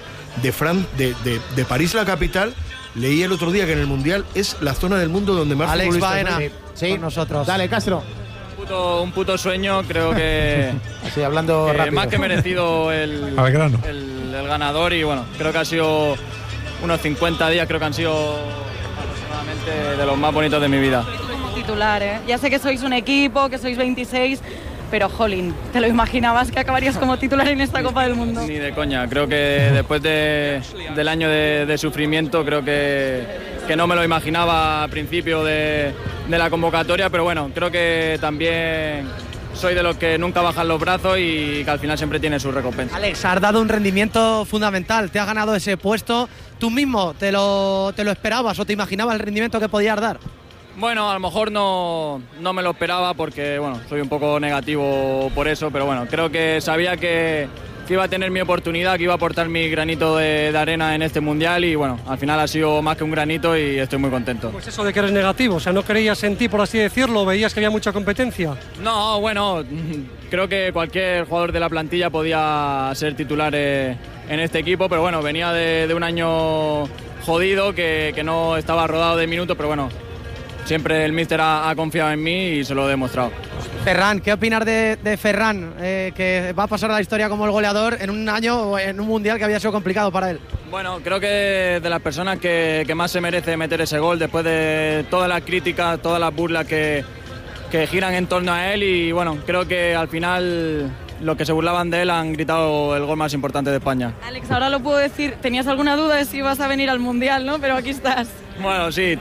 De París, la capital, leí el otro día que en el Mundial es la zona del mundo donde más
Alex
futbolistas
Baena,
hay.
Sí,
con nosotros.
Dale, Castro.
Un puto sueño, creo que...
Sí, hablando
que
rápido.
más que merecido el ganador, y bueno, creo que ha sido unos 50 días, creo que han sido aproximadamente de los más bonitos de mi vida.
Como titular, ¿eh? Ya sé que sois un equipo, que sois 26, pero jolín, ¿te lo imaginabas que acabarías como titular en esta Copa del Mundo?
Ni de coña, creo que después del año de sufrimiento, creo que no me lo imaginaba al principio de la convocatoria, pero bueno, creo que también soy de los que nunca bajan los brazos y que al final siempre tiene su recompensa.
Alex, has dado un rendimiento fundamental, te has ganado ese puesto. ¿Tú mismo te lo esperabas o te imaginabas el rendimiento que podías dar?
Bueno, a lo mejor no me lo esperaba porque bueno, soy un poco negativo por eso, pero bueno, creo que sabía que iba a tener mi oportunidad, que iba a aportar mi granito de arena en este Mundial y bueno, al final ha sido más que un granito y estoy muy contento.
Pues eso de que eres negativo, o sea, no creías en ti, por así decirlo, veías que había mucha competencia.
No, bueno, creo que cualquier jugador de la plantilla podía ser titular en este equipo, pero bueno, venía de un año jodido que no estaba rodado de minutos, pero bueno, siempre el míster ha confiado en mí y se lo he demostrado.
Ferran, ¿qué opinas de Ferran, que va a pasar a la historia como el goleador en un año, en un Mundial que había sido complicado para él?
Bueno, creo que de las personas que más se merece meter ese gol después de todas las críticas, todas las burlas que giran en torno a él y bueno, creo que al final los que se burlaban de él han gritado el gol más importante de España.
Alex, ahora lo puedo decir, tenías alguna duda de si ibas a venir al Mundial, ¿no? Pero aquí estás.
Bueno, sí,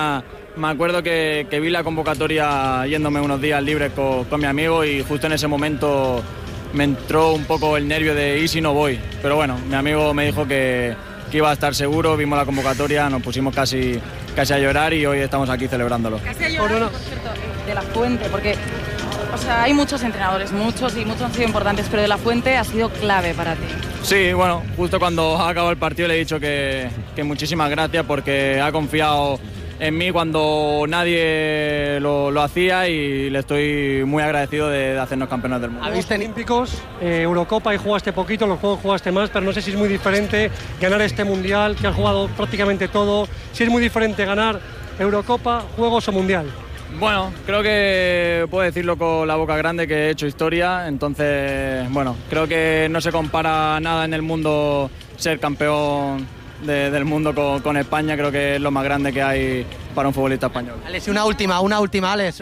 me acuerdo que vi la convocatoria yéndome unos días libres con mi amigo y justo en ese momento me entró un poco el nervio de ¿y si no voy? Pero bueno, mi amigo me dijo que iba a estar seguro, vimos la convocatoria, nos pusimos casi a llorar y hoy estamos aquí celebrándolo.
Casi a llorar, por cierto, de La Fuente, porque o sea, hay muchos entrenadores, muchos han sido importantes, pero De La Fuente ha sido clave para ti.
Sí, bueno, justo cuando ha acabado el partido le he dicho que muchísimas gracias porque ha confiado en mí cuando nadie lo hacía y le estoy muy agradecido de hacernos campeones del mundo.
Habéis tenido Olímpicos, Eurocopa y jugaste poquito, en los Juegos jugaste más, pero no sé si es muy diferente ganar este Mundial, que has jugado prácticamente todo, si es muy diferente ganar Eurocopa, Juegos o Mundial.
Bueno, creo que puedo decirlo con la boca grande que he hecho historia, entonces, bueno, creo que no se compara nada en el mundo ser campeón del mundo con España, creo que es lo más grande que hay para un futbolista español.
Alex, una última, Alex.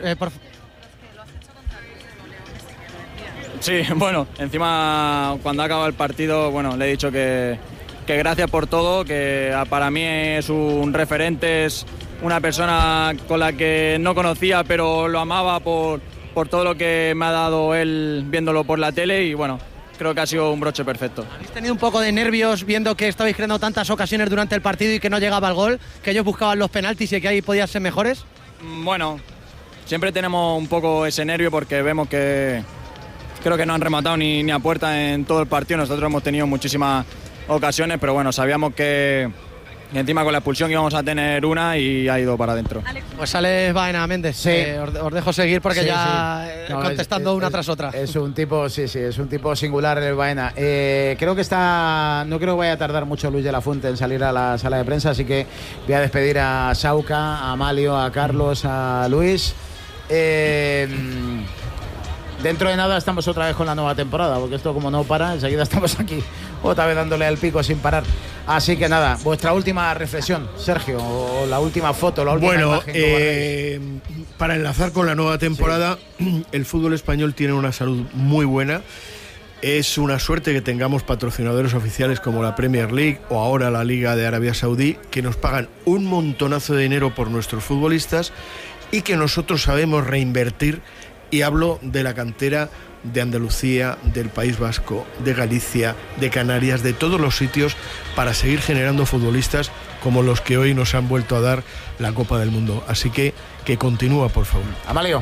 Sí, bueno, encima cuando ha acabado el partido, bueno, le he dicho que gracias por todo, que para mí es un referente, es una persona con la que no conocía, pero lo amaba por todo lo que me ha dado él viéndolo por la tele y bueno, creo que ha sido un broche perfecto.
¿Habéis tenido un poco de nervios viendo que estabais creando tantas ocasiones durante el partido y que no llegaba el gol, que ellos buscaban los penaltis y que ahí podían ser mejores?
Bueno, siempre tenemos un poco ese nervio porque vemos que creo que no han rematado ni a puerta en todo el partido. Nosotros hemos tenido muchísimas ocasiones, pero bueno, sabíamos que encima con la expulsión íbamos a tener una y ha ido para adentro.
Pues Alex Baena Méndez,
Sí.
Os dejo seguir porque
Sí,
ya
sí. No,
contestando una tras otra.
Es un tipo, sí, es un tipo singular el Baena. Creo que no creo que vaya a tardar mucho Luis de la Fuente en salir a la sala de prensa, así que voy a despedir a Sauca, a Amalio, a Carlos, a Luis. Dentro de nada estamos otra vez con la nueva temporada, porque esto como no para, enseguida estamos aquí otra vez dándole al pico sin parar. Así que nada, vuestra última reflexión, Sergio, o la última foto, la última imagen.
Para enlazar con la nueva temporada, el fútbol español tiene una salud muy buena. Es una suerte que tengamos patrocinadores oficiales como la Premier League o ahora la Liga de Arabia Saudí, que nos pagan un montonazo de dinero por nuestros futbolistas y que nosotros sabemos reinvertir Y hablo de la cantera de Andalucía, del País Vasco, de Galicia, de Canarias, de todos los sitios, para seguir generando futbolistas como los que hoy nos han vuelto a dar la Copa del Mundo. Así que continúa, por favor.
Amalio.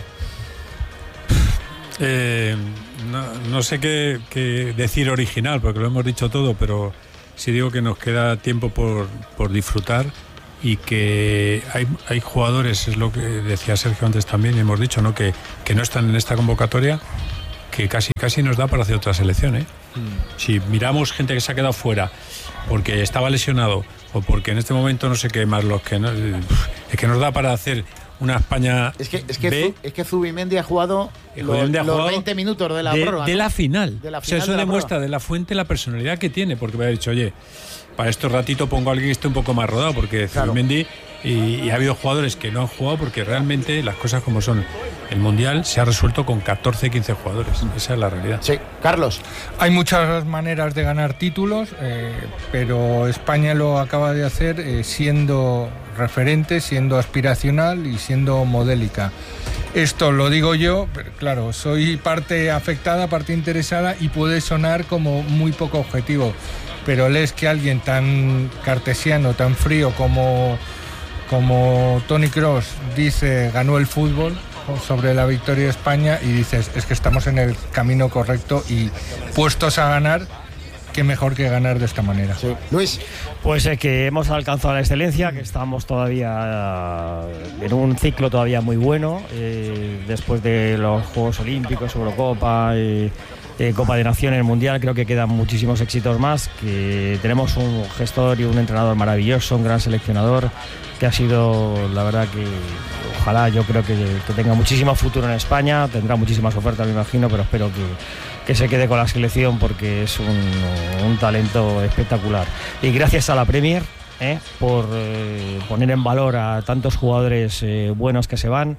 No sé qué decir original, porque lo hemos dicho todo, pero sí digo que nos queda tiempo por disfrutar y que hay jugadores, es lo que decía Sergio antes también, y hemos dicho, ¿no?, que no están en esta convocatoria, que casi nos da para hacer otra selección, ¿eh? Si miramos gente que se ha quedado fuera porque estaba lesionado o porque en este momento no sé qué más, los que no, es que nos da para hacer una España.
Es que Zubimendi ha jugado los 20 minutos de la prórroga.
De la final.
De la
o sea,
final
eso demuestra de la Fuente la personalidad que tiene, porque me ha dicho, oye, para estos ratito pongo a alguien que esté un poco más rodado, porque Zubimendi y ha habido jugadores que no han jugado porque realmente las cosas como son. El Mundial se ha resuelto con 14, 15 jugadores. Esa es la realidad.
Sí, Carlos.
Hay muchas maneras de ganar títulos, pero España lo acaba de hacer siendo referente, siendo aspiracional y siendo modélica. Esto lo digo yo, pero claro, soy parte afectada, parte interesada y puede sonar como muy poco objetivo, pero lees que alguien tan cartesiano, tan frío como Toni Kroos dice ganó el fútbol sobre la victoria de España y dices, es que estamos en el camino correcto y puestos a ganar, qué mejor que ganar de esta manera.
Sí. Luis.
Pues es que hemos alcanzado la excelencia, que estamos todavía en un ciclo todavía muy bueno, después de los Juegos Olímpicos, Eurocopa, Copa de Naciones, Mundial, creo que quedan muchísimos éxitos más, que tenemos un gestor y un entrenador maravilloso, un gran seleccionador, que ha sido, la verdad que ojalá, yo creo que tenga muchísimo futuro en España, tendrá muchísimas ofertas, me imagino, pero espero que se quede con la selección porque es un talento espectacular. Y gracias a la Premier por poner en valor a tantos jugadores buenos que se van.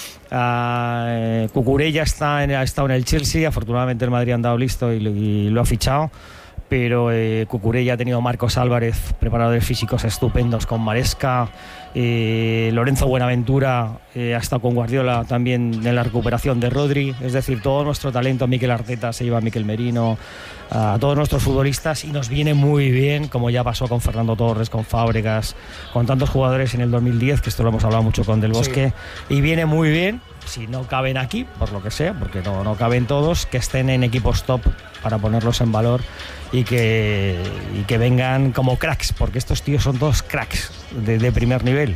Cucurella ha estado en el Chelsea, afortunadamente el Madrid han dado listo y lo ha fichado, pero Cucurella ha tenido Marcos Álvarez, preparadores físicos estupendos con Maresca, Lorenzo Buenaventura ha estado con Guardiola también en la recuperación de Rodri, es decir, todo nuestro talento, Mikel Arteta se lleva a Mikel Merino, a todos nuestros futbolistas, y nos viene muy bien, como ya pasó con Fernando Torres, con Fábregas, con tantos jugadores en el 2010, que esto lo hemos hablado mucho con Del Bosque, sí. Y viene muy bien, si no caben aquí, por lo que sea, porque no caben todos, que estén en equipos top para ponerlos en valor y que vengan como cracks, porque estos tíos son todos cracks de primer nivel.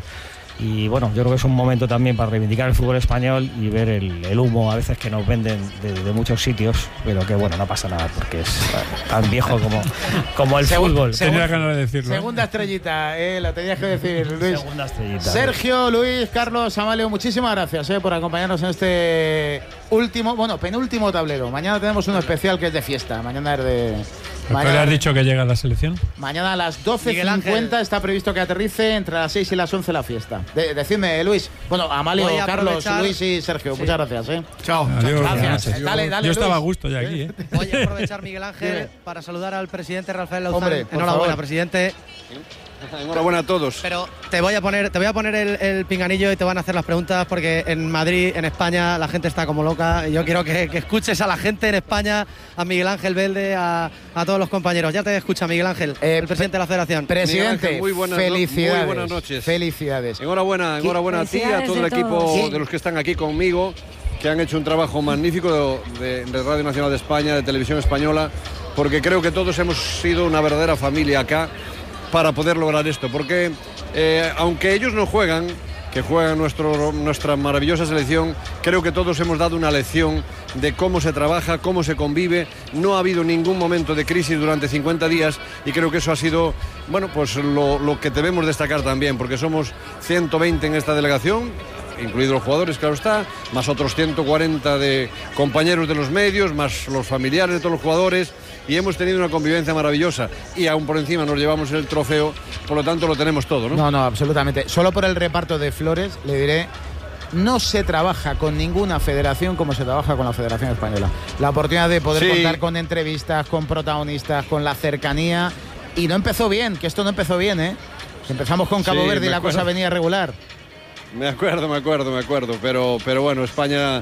Y bueno, yo creo que es un momento también para reivindicar el fútbol español y ver el humo a veces que nos venden de muchos sitios, pero que bueno, no pasa nada porque es tan viejo como el fútbol.
Tenía ganas de decirlo.
Segunda estrellita, lo tenías que decir, Luis.
Segunda estrellita.
Sergio, Luis, Carlos, Amalio, muchísimas gracias por acompañarnos en este penúltimo tablero. Mañana tenemos uno especial que es de fiesta. Mañana es de...
¿Pero le has dicho que llega la selección?
Mañana a las 12:50 está previsto que aterrice, entre las 6 y las 11 la fiesta. Decidme, Luis. Bueno, Amalio, Carlos, Luis y Sergio, sí. Muchas gracias.
Chao.
Adiós. Gracias. Dale,
yo estaba a gusto ya aquí.
Voy a aprovechar, Miguel Ángel, para saludar al presidente Rafael Lauzán. Enhorabuena, presidente.
Enhorabuena a todos.
Pero te voy a poner el pinganillo y te van a hacer las preguntas porque en Madrid, en España, la gente está como loca. Y yo quiero que escuches a la gente en España, a Miguel Ángel Velde, a todos los compañeros. Ya te escucha, Miguel Ángel, el presidente de la Federación.
Presidente,
Ángel, muy
felicidades.
Muy buenas noches.
Felicidades.
Enhorabuena a ti y a todo el equipo de los que están aquí conmigo, que han hecho un trabajo magnífico de Radio Nacional de España, de Televisión Española, porque creo que todos hemos sido una verdadera familia acá para poder lograr esto, porque aunque ellos no juegan, que juegan nuestra maravillosa selección, creo que todos hemos dado una lección de cómo se trabaja, cómo se convive. No ha habido ningún momento de crisis durante 50 días y creo que eso ha sido, bueno, pues lo que debemos destacar también, porque somos 120 en esta delegación, incluidos los jugadores, claro está, más otros 140 de compañeros de los medios, más los familiares de todos los jugadores, y hemos tenido una convivencia maravillosa y aún por encima nos llevamos el trofeo, por lo tanto lo tenemos todo, ¿no?
No, absolutamente. Solo por el reparto de flores le diré, no se trabaja con ninguna federación como se trabaja con la Federación Española. La oportunidad de poder contar con entrevistas, con protagonistas, con la cercanía, y no empezó bien, que esto no empezó bien, ¿eh? Empezamos con Cabo Verde y la cosa venía regular.
Me acuerdo, pero bueno, España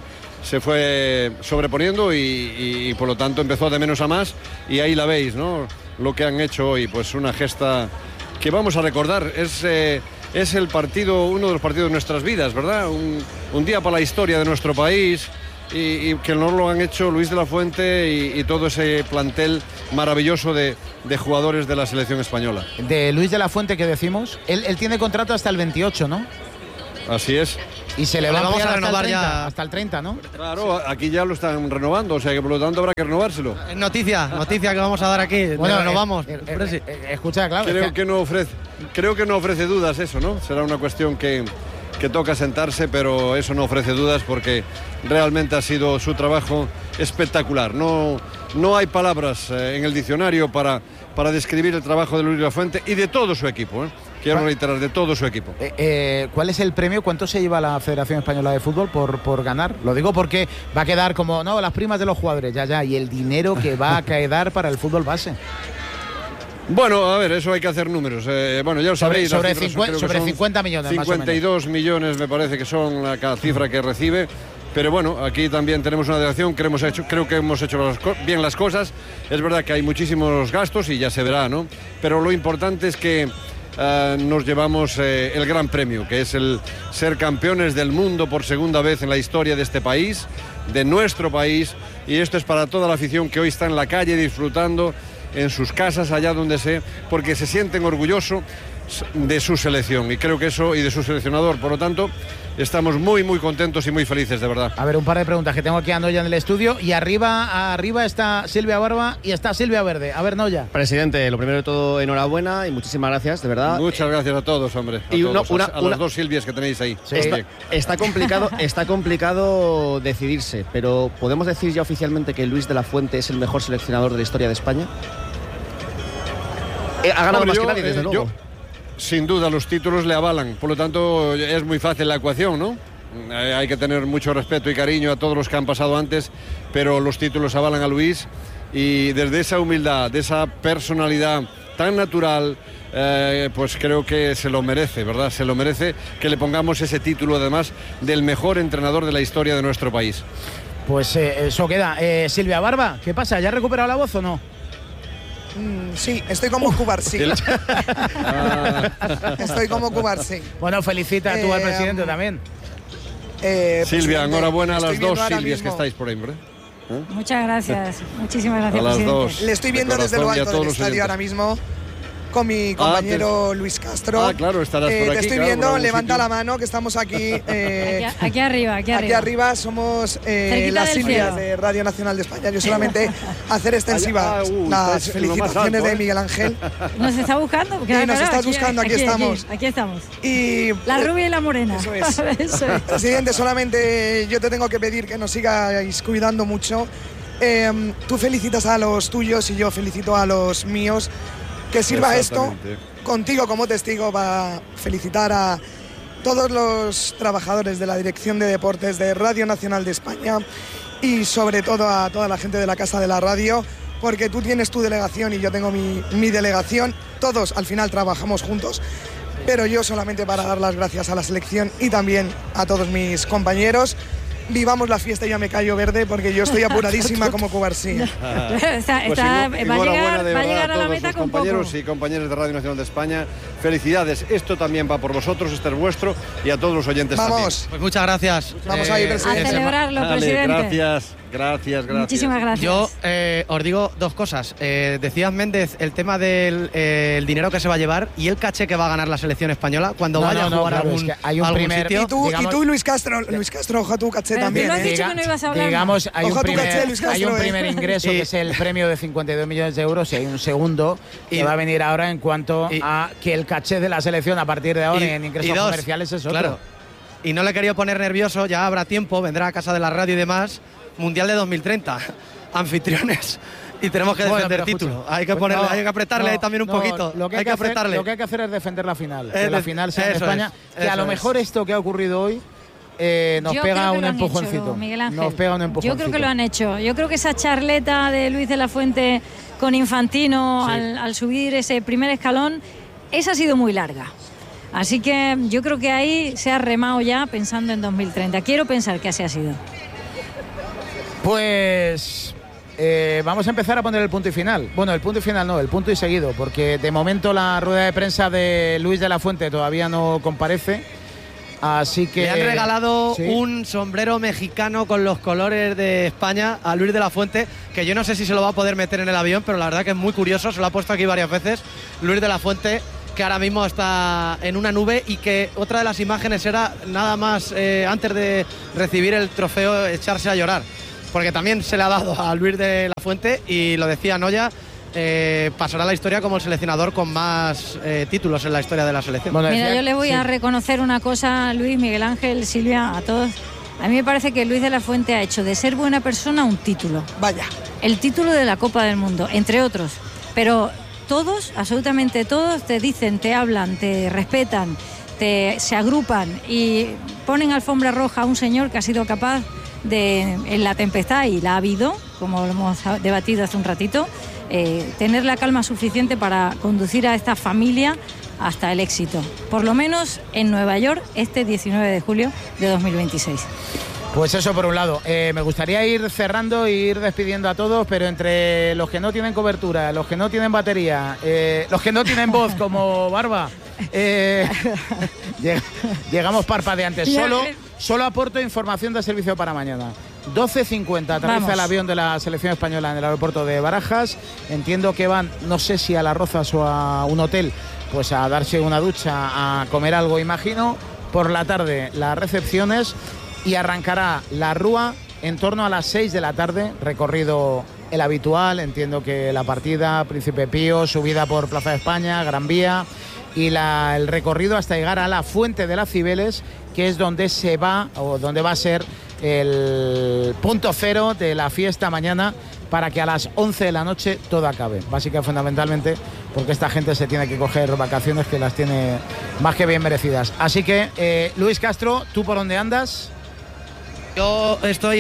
se fue sobreponiendo y por lo tanto empezó de menos a más, y ahí la veis, ¿no? Lo que han hecho hoy, pues una gesta que vamos a recordar. Es el partido, uno de los partidos de nuestras vidas, ¿verdad? Un día para la historia de nuestro país, y que no lo han hecho Luis de la Fuente y todo ese plantel maravilloso de jugadores de la selección española.
De Luis de la Fuente, ¿qué decimos? Él tiene contrato hasta el 28, ¿no?
Así es.
Y se le va a ampliar hasta el 30, hasta el 30, ¿no?
Claro, aquí ya lo están renovando, o sea que por lo tanto habrá que renovárselo.
Noticia que vamos a dar aquí.
Bueno,
renovamos.
Escucha, claro.
Creo que no ofrece dudas eso, ¿no? Será una cuestión que toca sentarse, pero eso no ofrece dudas porque realmente ha sido su trabajo espectacular. No hay palabras en el diccionario para describir el trabajo de Luis de la Fuente y de todo su equipo, ¿eh? Quiero reiterar, de todo su equipo.
¿Cuál es el premio? ¿Cuánto se lleva la Federación Española de Fútbol por ganar? Lo digo porque va a quedar como, no, las primas de los jugadores, ya, y el dinero que va a quedar para el fútbol base.
Bueno, a ver, eso hay que hacer números. Bueno, ya lo sabréis.
Sobre 50 millones,
52 millones me parece que son la cifra que recibe. Pero bueno, aquí también tenemos una delegación, creo que hemos hecho bien las cosas. Es verdad que hay muchísimos gastos y ya se verá, ¿no? Pero lo importante es que nos llevamos el gran premio, que es el ser campeones del mundo por segunda vez en la historia de este país, de nuestro país. Y esto es para toda la afición que hoy está en la calle disfrutando, en sus casas, allá donde sea, porque se sienten orgullosos de su selección, y creo que eso, y de su seleccionador. Por lo tanto, estamos muy muy contentos y muy felices, de verdad.
A ver, un par de preguntas que tengo aquí a Noya en el estudio, y arriba está Silvia Barba y está Silvia Verde. A ver, Noya.
Presidente, lo primero de todo, enhorabuena y muchísimas gracias, de verdad.
Muchas gracias a todos, hombre. A las dos Silvias que tenéis ahí.
Sí. Está complicado decidirse, pero ¿podemos decir ya oficialmente que Luis de la Fuente es el mejor seleccionador de la historia de España? Ha ganado más que nadie, desde luego.
Sin duda, los títulos le avalan, por lo tanto es muy fácil la ecuación, ¿no? Hay que tener mucho respeto y cariño a todos los que han pasado antes, pero los títulos avalan a Luis, y desde esa humildad, de esa personalidad tan natural, pues creo que se lo merece, ¿verdad? Se lo merece que le pongamos ese título, además, del mejor entrenador de la historia de nuestro país.
Pues eso queda. Silvia Barba, ¿qué pasa? ¿Ya ha recuperado la voz o no?
Sí, estoy como Cubarsí. Estoy como Cubarsí.
Bueno, felicita tú al presidente también.
Silvia, enhorabuena a las dos Silvias que estáis por ahí, ¿verdad?
Muchas gracias, muchísimas gracias,
a las
presidente.
dos.
Le estoy viendo desde lo alto del estadio ahora mismo con mi compañero Luis Castro.
Claro, estarás por aquí.
Te estoy viendo, levanta la mano, que estamos aquí.
Aquí arriba.
Aquí arriba somos las Silvias de Radio Nacional de España. Yo solamente hacer extensiva las felicitaciones de Miguel Ángel.
¿Nos está buscando?
Sí, nos estás buscando, aquí estamos.
Aquí estamos.
Y
la rubia y la morena.
Eso es. Eso es. Presidente, solamente yo te tengo que pedir que nos sigáis cuidando mucho. Tú felicitas a los tuyos y yo felicito a los míos. Que sirva esto contigo como testigo para felicitar a todos los trabajadores de la Dirección de Deportes de Radio Nacional de España y sobre todo a toda la gente de la Casa de la Radio, porque tú tienes tu delegación y yo tengo mi delegación. Todos al final trabajamos juntos, pero yo solamente para dar las gracias a la selección y también a todos mis compañeros. Vivamos la fiesta y ya me callo verde porque yo estoy apuradísima como Cubarsí.
Va a llegar a la meta con compañeros y compañeras de Radio Nacional de España. Felicidades, esto también va por vosotros, este es vuestro, y a todos los oyentes también.
Pues muchas gracias.
Vamos a ir, presidente.
A celebrarlo, presidente.
Gracias.
Muchísimas gracias.
Yo os digo dos cosas. Decías, Méndez, el tema del el dinero que se va a llevar y el caché que va a ganar la selección española cuando vaya a jugar algún sitio.
Y tú, Luis Castro, ojo a tu caché también.
Tú has dicho que no ibas a hablar.
Digamos, hay
ojo
un primer ingreso que es el premio de 52 millones de euros y hay un segundo que va a venir ahora en cuanto a que el caché de la selección a partir de ahora en ingresos comerciales es otro. Claro.
Y no le he querido poner nervioso, ya habrá tiempo, vendrá a Casa de la Radio y demás. Mundial de 2030, anfitriones, y tenemos que defender el título. Hay que apretarle ahí también un poquito.
Lo que hay que hacer es defender la final. Que la final sea en España. Que a lo mejor esto que ha ocurrido hoy nos pega un empujoncito.
Yo creo que lo han hecho. Yo creo que esa charleta de Luis de la Fuente con Infantino al subir ese primer escalón, esa ha sido muy larga. Así que yo creo que ahí se ha remado ya pensando en 2030. Quiero pensar que así ha sido.
Pues vamos a empezar a poner el punto y final. Bueno, el punto y final no, el punto y seguido, porque de momento la rueda de prensa de Luis de la Fuente todavía no comparece. Así que
le han regalado
¿sí?
un sombrero mexicano con los colores de España a Luis de la Fuente, que yo no sé si se lo va a poder meter en el avión, pero la verdad que es muy curioso, se lo ha puesto aquí varias veces. Luis de la Fuente, que ahora mismo está en una nube, y que otra de las imágenes era nada más antes de recibir el trofeo echarse a llorar, porque también se le ha dado a Luis de la Fuente, y lo decía Noya, pasará a la historia como el seleccionador con más títulos en la historia de la selección.
Bueno, mira, yo le voy a reconocer una cosa, Luis, Miguel Ángel, Silvia, a todos. A mí me parece que Luis de la Fuente ha hecho de ser buena persona un título.
Vaya.
El título de la Copa del Mundo, entre otros. Pero todos, absolutamente todos, te dicen, te hablan, te respetan, se agrupan y ponen alfombra roja a un señor que ha sido capaz de, en la tempestad, y la ha habido, como lo hemos debatido hace un ratito, tener la calma suficiente para conducir a esta familia hasta el éxito, por lo menos en Nueva York, este 19 de julio de 2026.
Pues eso por un lado. Me gustaría ir cerrando e ir despidiendo a todos, pero entre los que no tienen cobertura, los que no tienen batería, los que no tienen voz como Barba, llegamos parpadeantes. Solo aporto información de servicio para mañana. 12:50 aterriza el avión de la selección española en el aeropuerto de Barajas. Entiendo que van, no sé si a Las Rozas o a un hotel, pues a darse una ducha, a comer algo, imagino. Por la tarde las recepciones y arrancará la Rúa en torno a las 6 de la tarde. Recorrido el habitual, entiendo que la partida, Príncipe Pío, subida por Plaza de España, Gran Vía, y el recorrido hasta llegar a la Fuente de las Cibeles, que es donde se va, o donde va a ser el punto cero de la fiesta mañana, para que a las 11 de la noche todo acabe. Básicamente, fundamentalmente, porque esta gente se tiene que coger vacaciones que las tiene más que bien merecidas. Así que, Luis Castro, ¿tú por dónde andas?
Yo estoy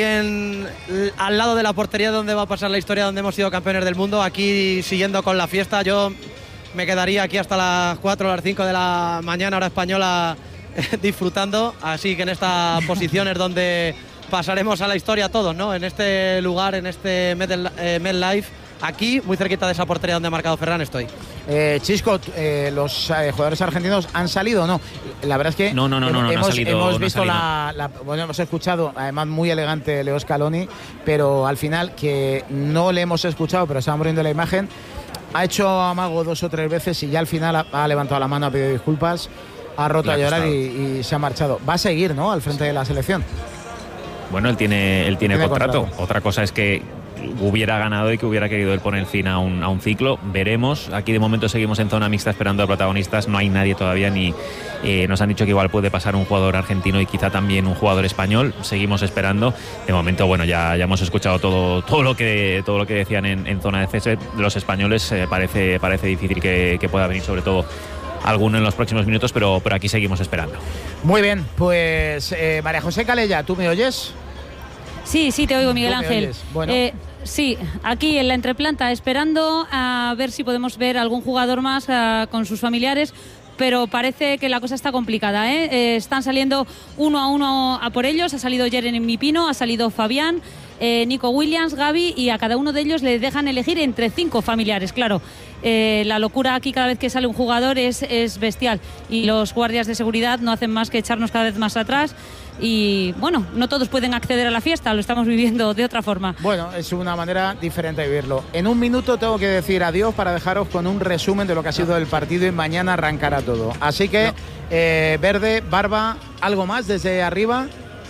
al lado de la portería donde va a pasar la historia, donde hemos sido campeones del mundo, aquí siguiendo con la fiesta. Yo me quedaría aquí hasta las 4 o las 5 de la mañana, hora española, disfrutando. Así que en esta posición es donde pasaremos a la historia todos, ¿no? En este lugar, en este MetLife, aquí, muy cerquita de esa portería donde ha marcado Ferran, estoy.
Chisco, los jugadores argentinos han salido, ¿no? La verdad es que
no
hemos,
ha salido,
hemos visto bueno, hemos escuchado, además muy elegante, Leo Scaloni, pero al final, que no le hemos escuchado, pero estamos viendo la imagen, ha hecho amago 2 o 3 veces y ya al final ha levantado la mano, ha pedido disculpas, ha roto a llorar y se ha marchado. Va a seguir, ¿no?, al frente de la selección.
Bueno, él tiene contrato. Otra cosa es que hubiera ganado y que hubiera querido él poner fin a un ciclo. Veremos. Aquí de momento seguimos en zona mixta esperando a protagonistas. No hay nadie todavía, ni nos han dicho que igual puede pasar un jugador argentino y quizá también un jugador español. Seguimos esperando. De momento, bueno, ya hemos escuchado todo lo que decían en zona de césped. Los españoles parece difícil que pueda venir, sobre todo alguno en los próximos minutos, pero aquí seguimos esperando.
Muy bien, pues María José Calella, ¿tú me oyes?
Sí, te oigo, Miguel Ángel.
Bueno.
Sí, aquí en la entreplanta, esperando a ver si podemos ver algún jugador más con sus familiares, pero parece que la cosa está complicada, ¿eh? Están saliendo uno a uno a por ellos. Ha salido Jeremy Pino, ha salido Fabián, Nico Williams, Gaby, y a cada uno de ellos le dejan elegir entre 5 familiares, claro. La locura aquí cada vez que sale un jugador es bestial, y los guardias de seguridad no hacen más que echarnos cada vez más atrás. Y bueno, no todos pueden acceder a la fiesta, lo estamos viviendo de otra forma.
Bueno, es una manera diferente de vivirlo. En un minuto tengo que decir adiós para dejaros con un resumen de lo que ha sido el partido, y mañana arrancará todo. Así que, Verde, Barba, ¿algo más desde arriba?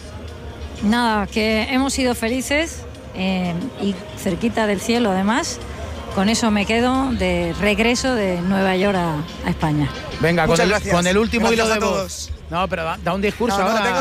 Nada, que hemos sido felices y cerquita del cielo, además. Con eso me quedo de regreso de Nueva York a España.
Venga, con el último hilo de voz. No, pero da un discurso ahora.
Tengo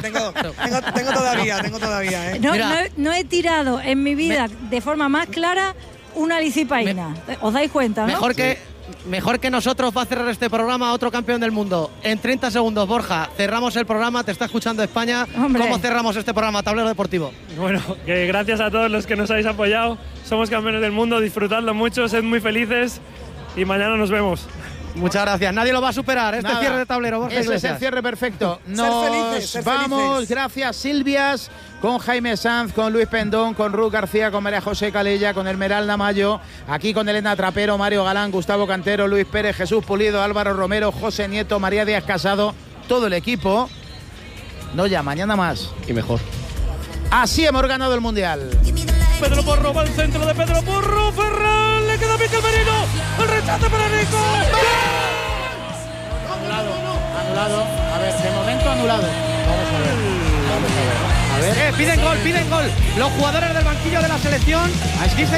todavía.
No he tirado en mi vida de forma más clara una licipaína. ¿Os dais cuenta, no?
Mejor que nosotros va a cerrar este programa otro campeón del mundo. En 30 segundos, Borja, cerramos el programa, te está escuchando España.
Hombre.
¿Cómo cerramos este programa, Tablero Deportivo?
Bueno, que gracias a todos los que nos habéis apoyado. Somos campeones del mundo, disfrutadlo mucho, sed muy felices y mañana nos vemos.
Muchas gracias. Nadie lo va a superar. Este
Nada.
cierre de tablero, Borja
Ese
Iglesias.
es el cierre perfecto.
Ser
Nos
felices, ser
vamos,
felices.
gracias Silvias, con Jaime Sanz, con Luis Pendón, con Ruth García, con María José Calella, con Esmeralda Mayo, aquí con Elena Trapero, Mario Galán, Gustavo Cantero, Luis Pérez, Jesús Pulido, Álvaro Romero, José Nieto, María Díaz Casado, todo el equipo. No, ya, mañana más.
Y mejor.
Así hemos ganado el Mundial.
Pedro Porro va al centro de Pedro Porro. Ferran, le queda Mikel Merino. El rechace para Nico.
Anulado. A ver, de momento anulado. Vamos a ver.
Piden gol. Los jugadores del banquillo de la selección dicen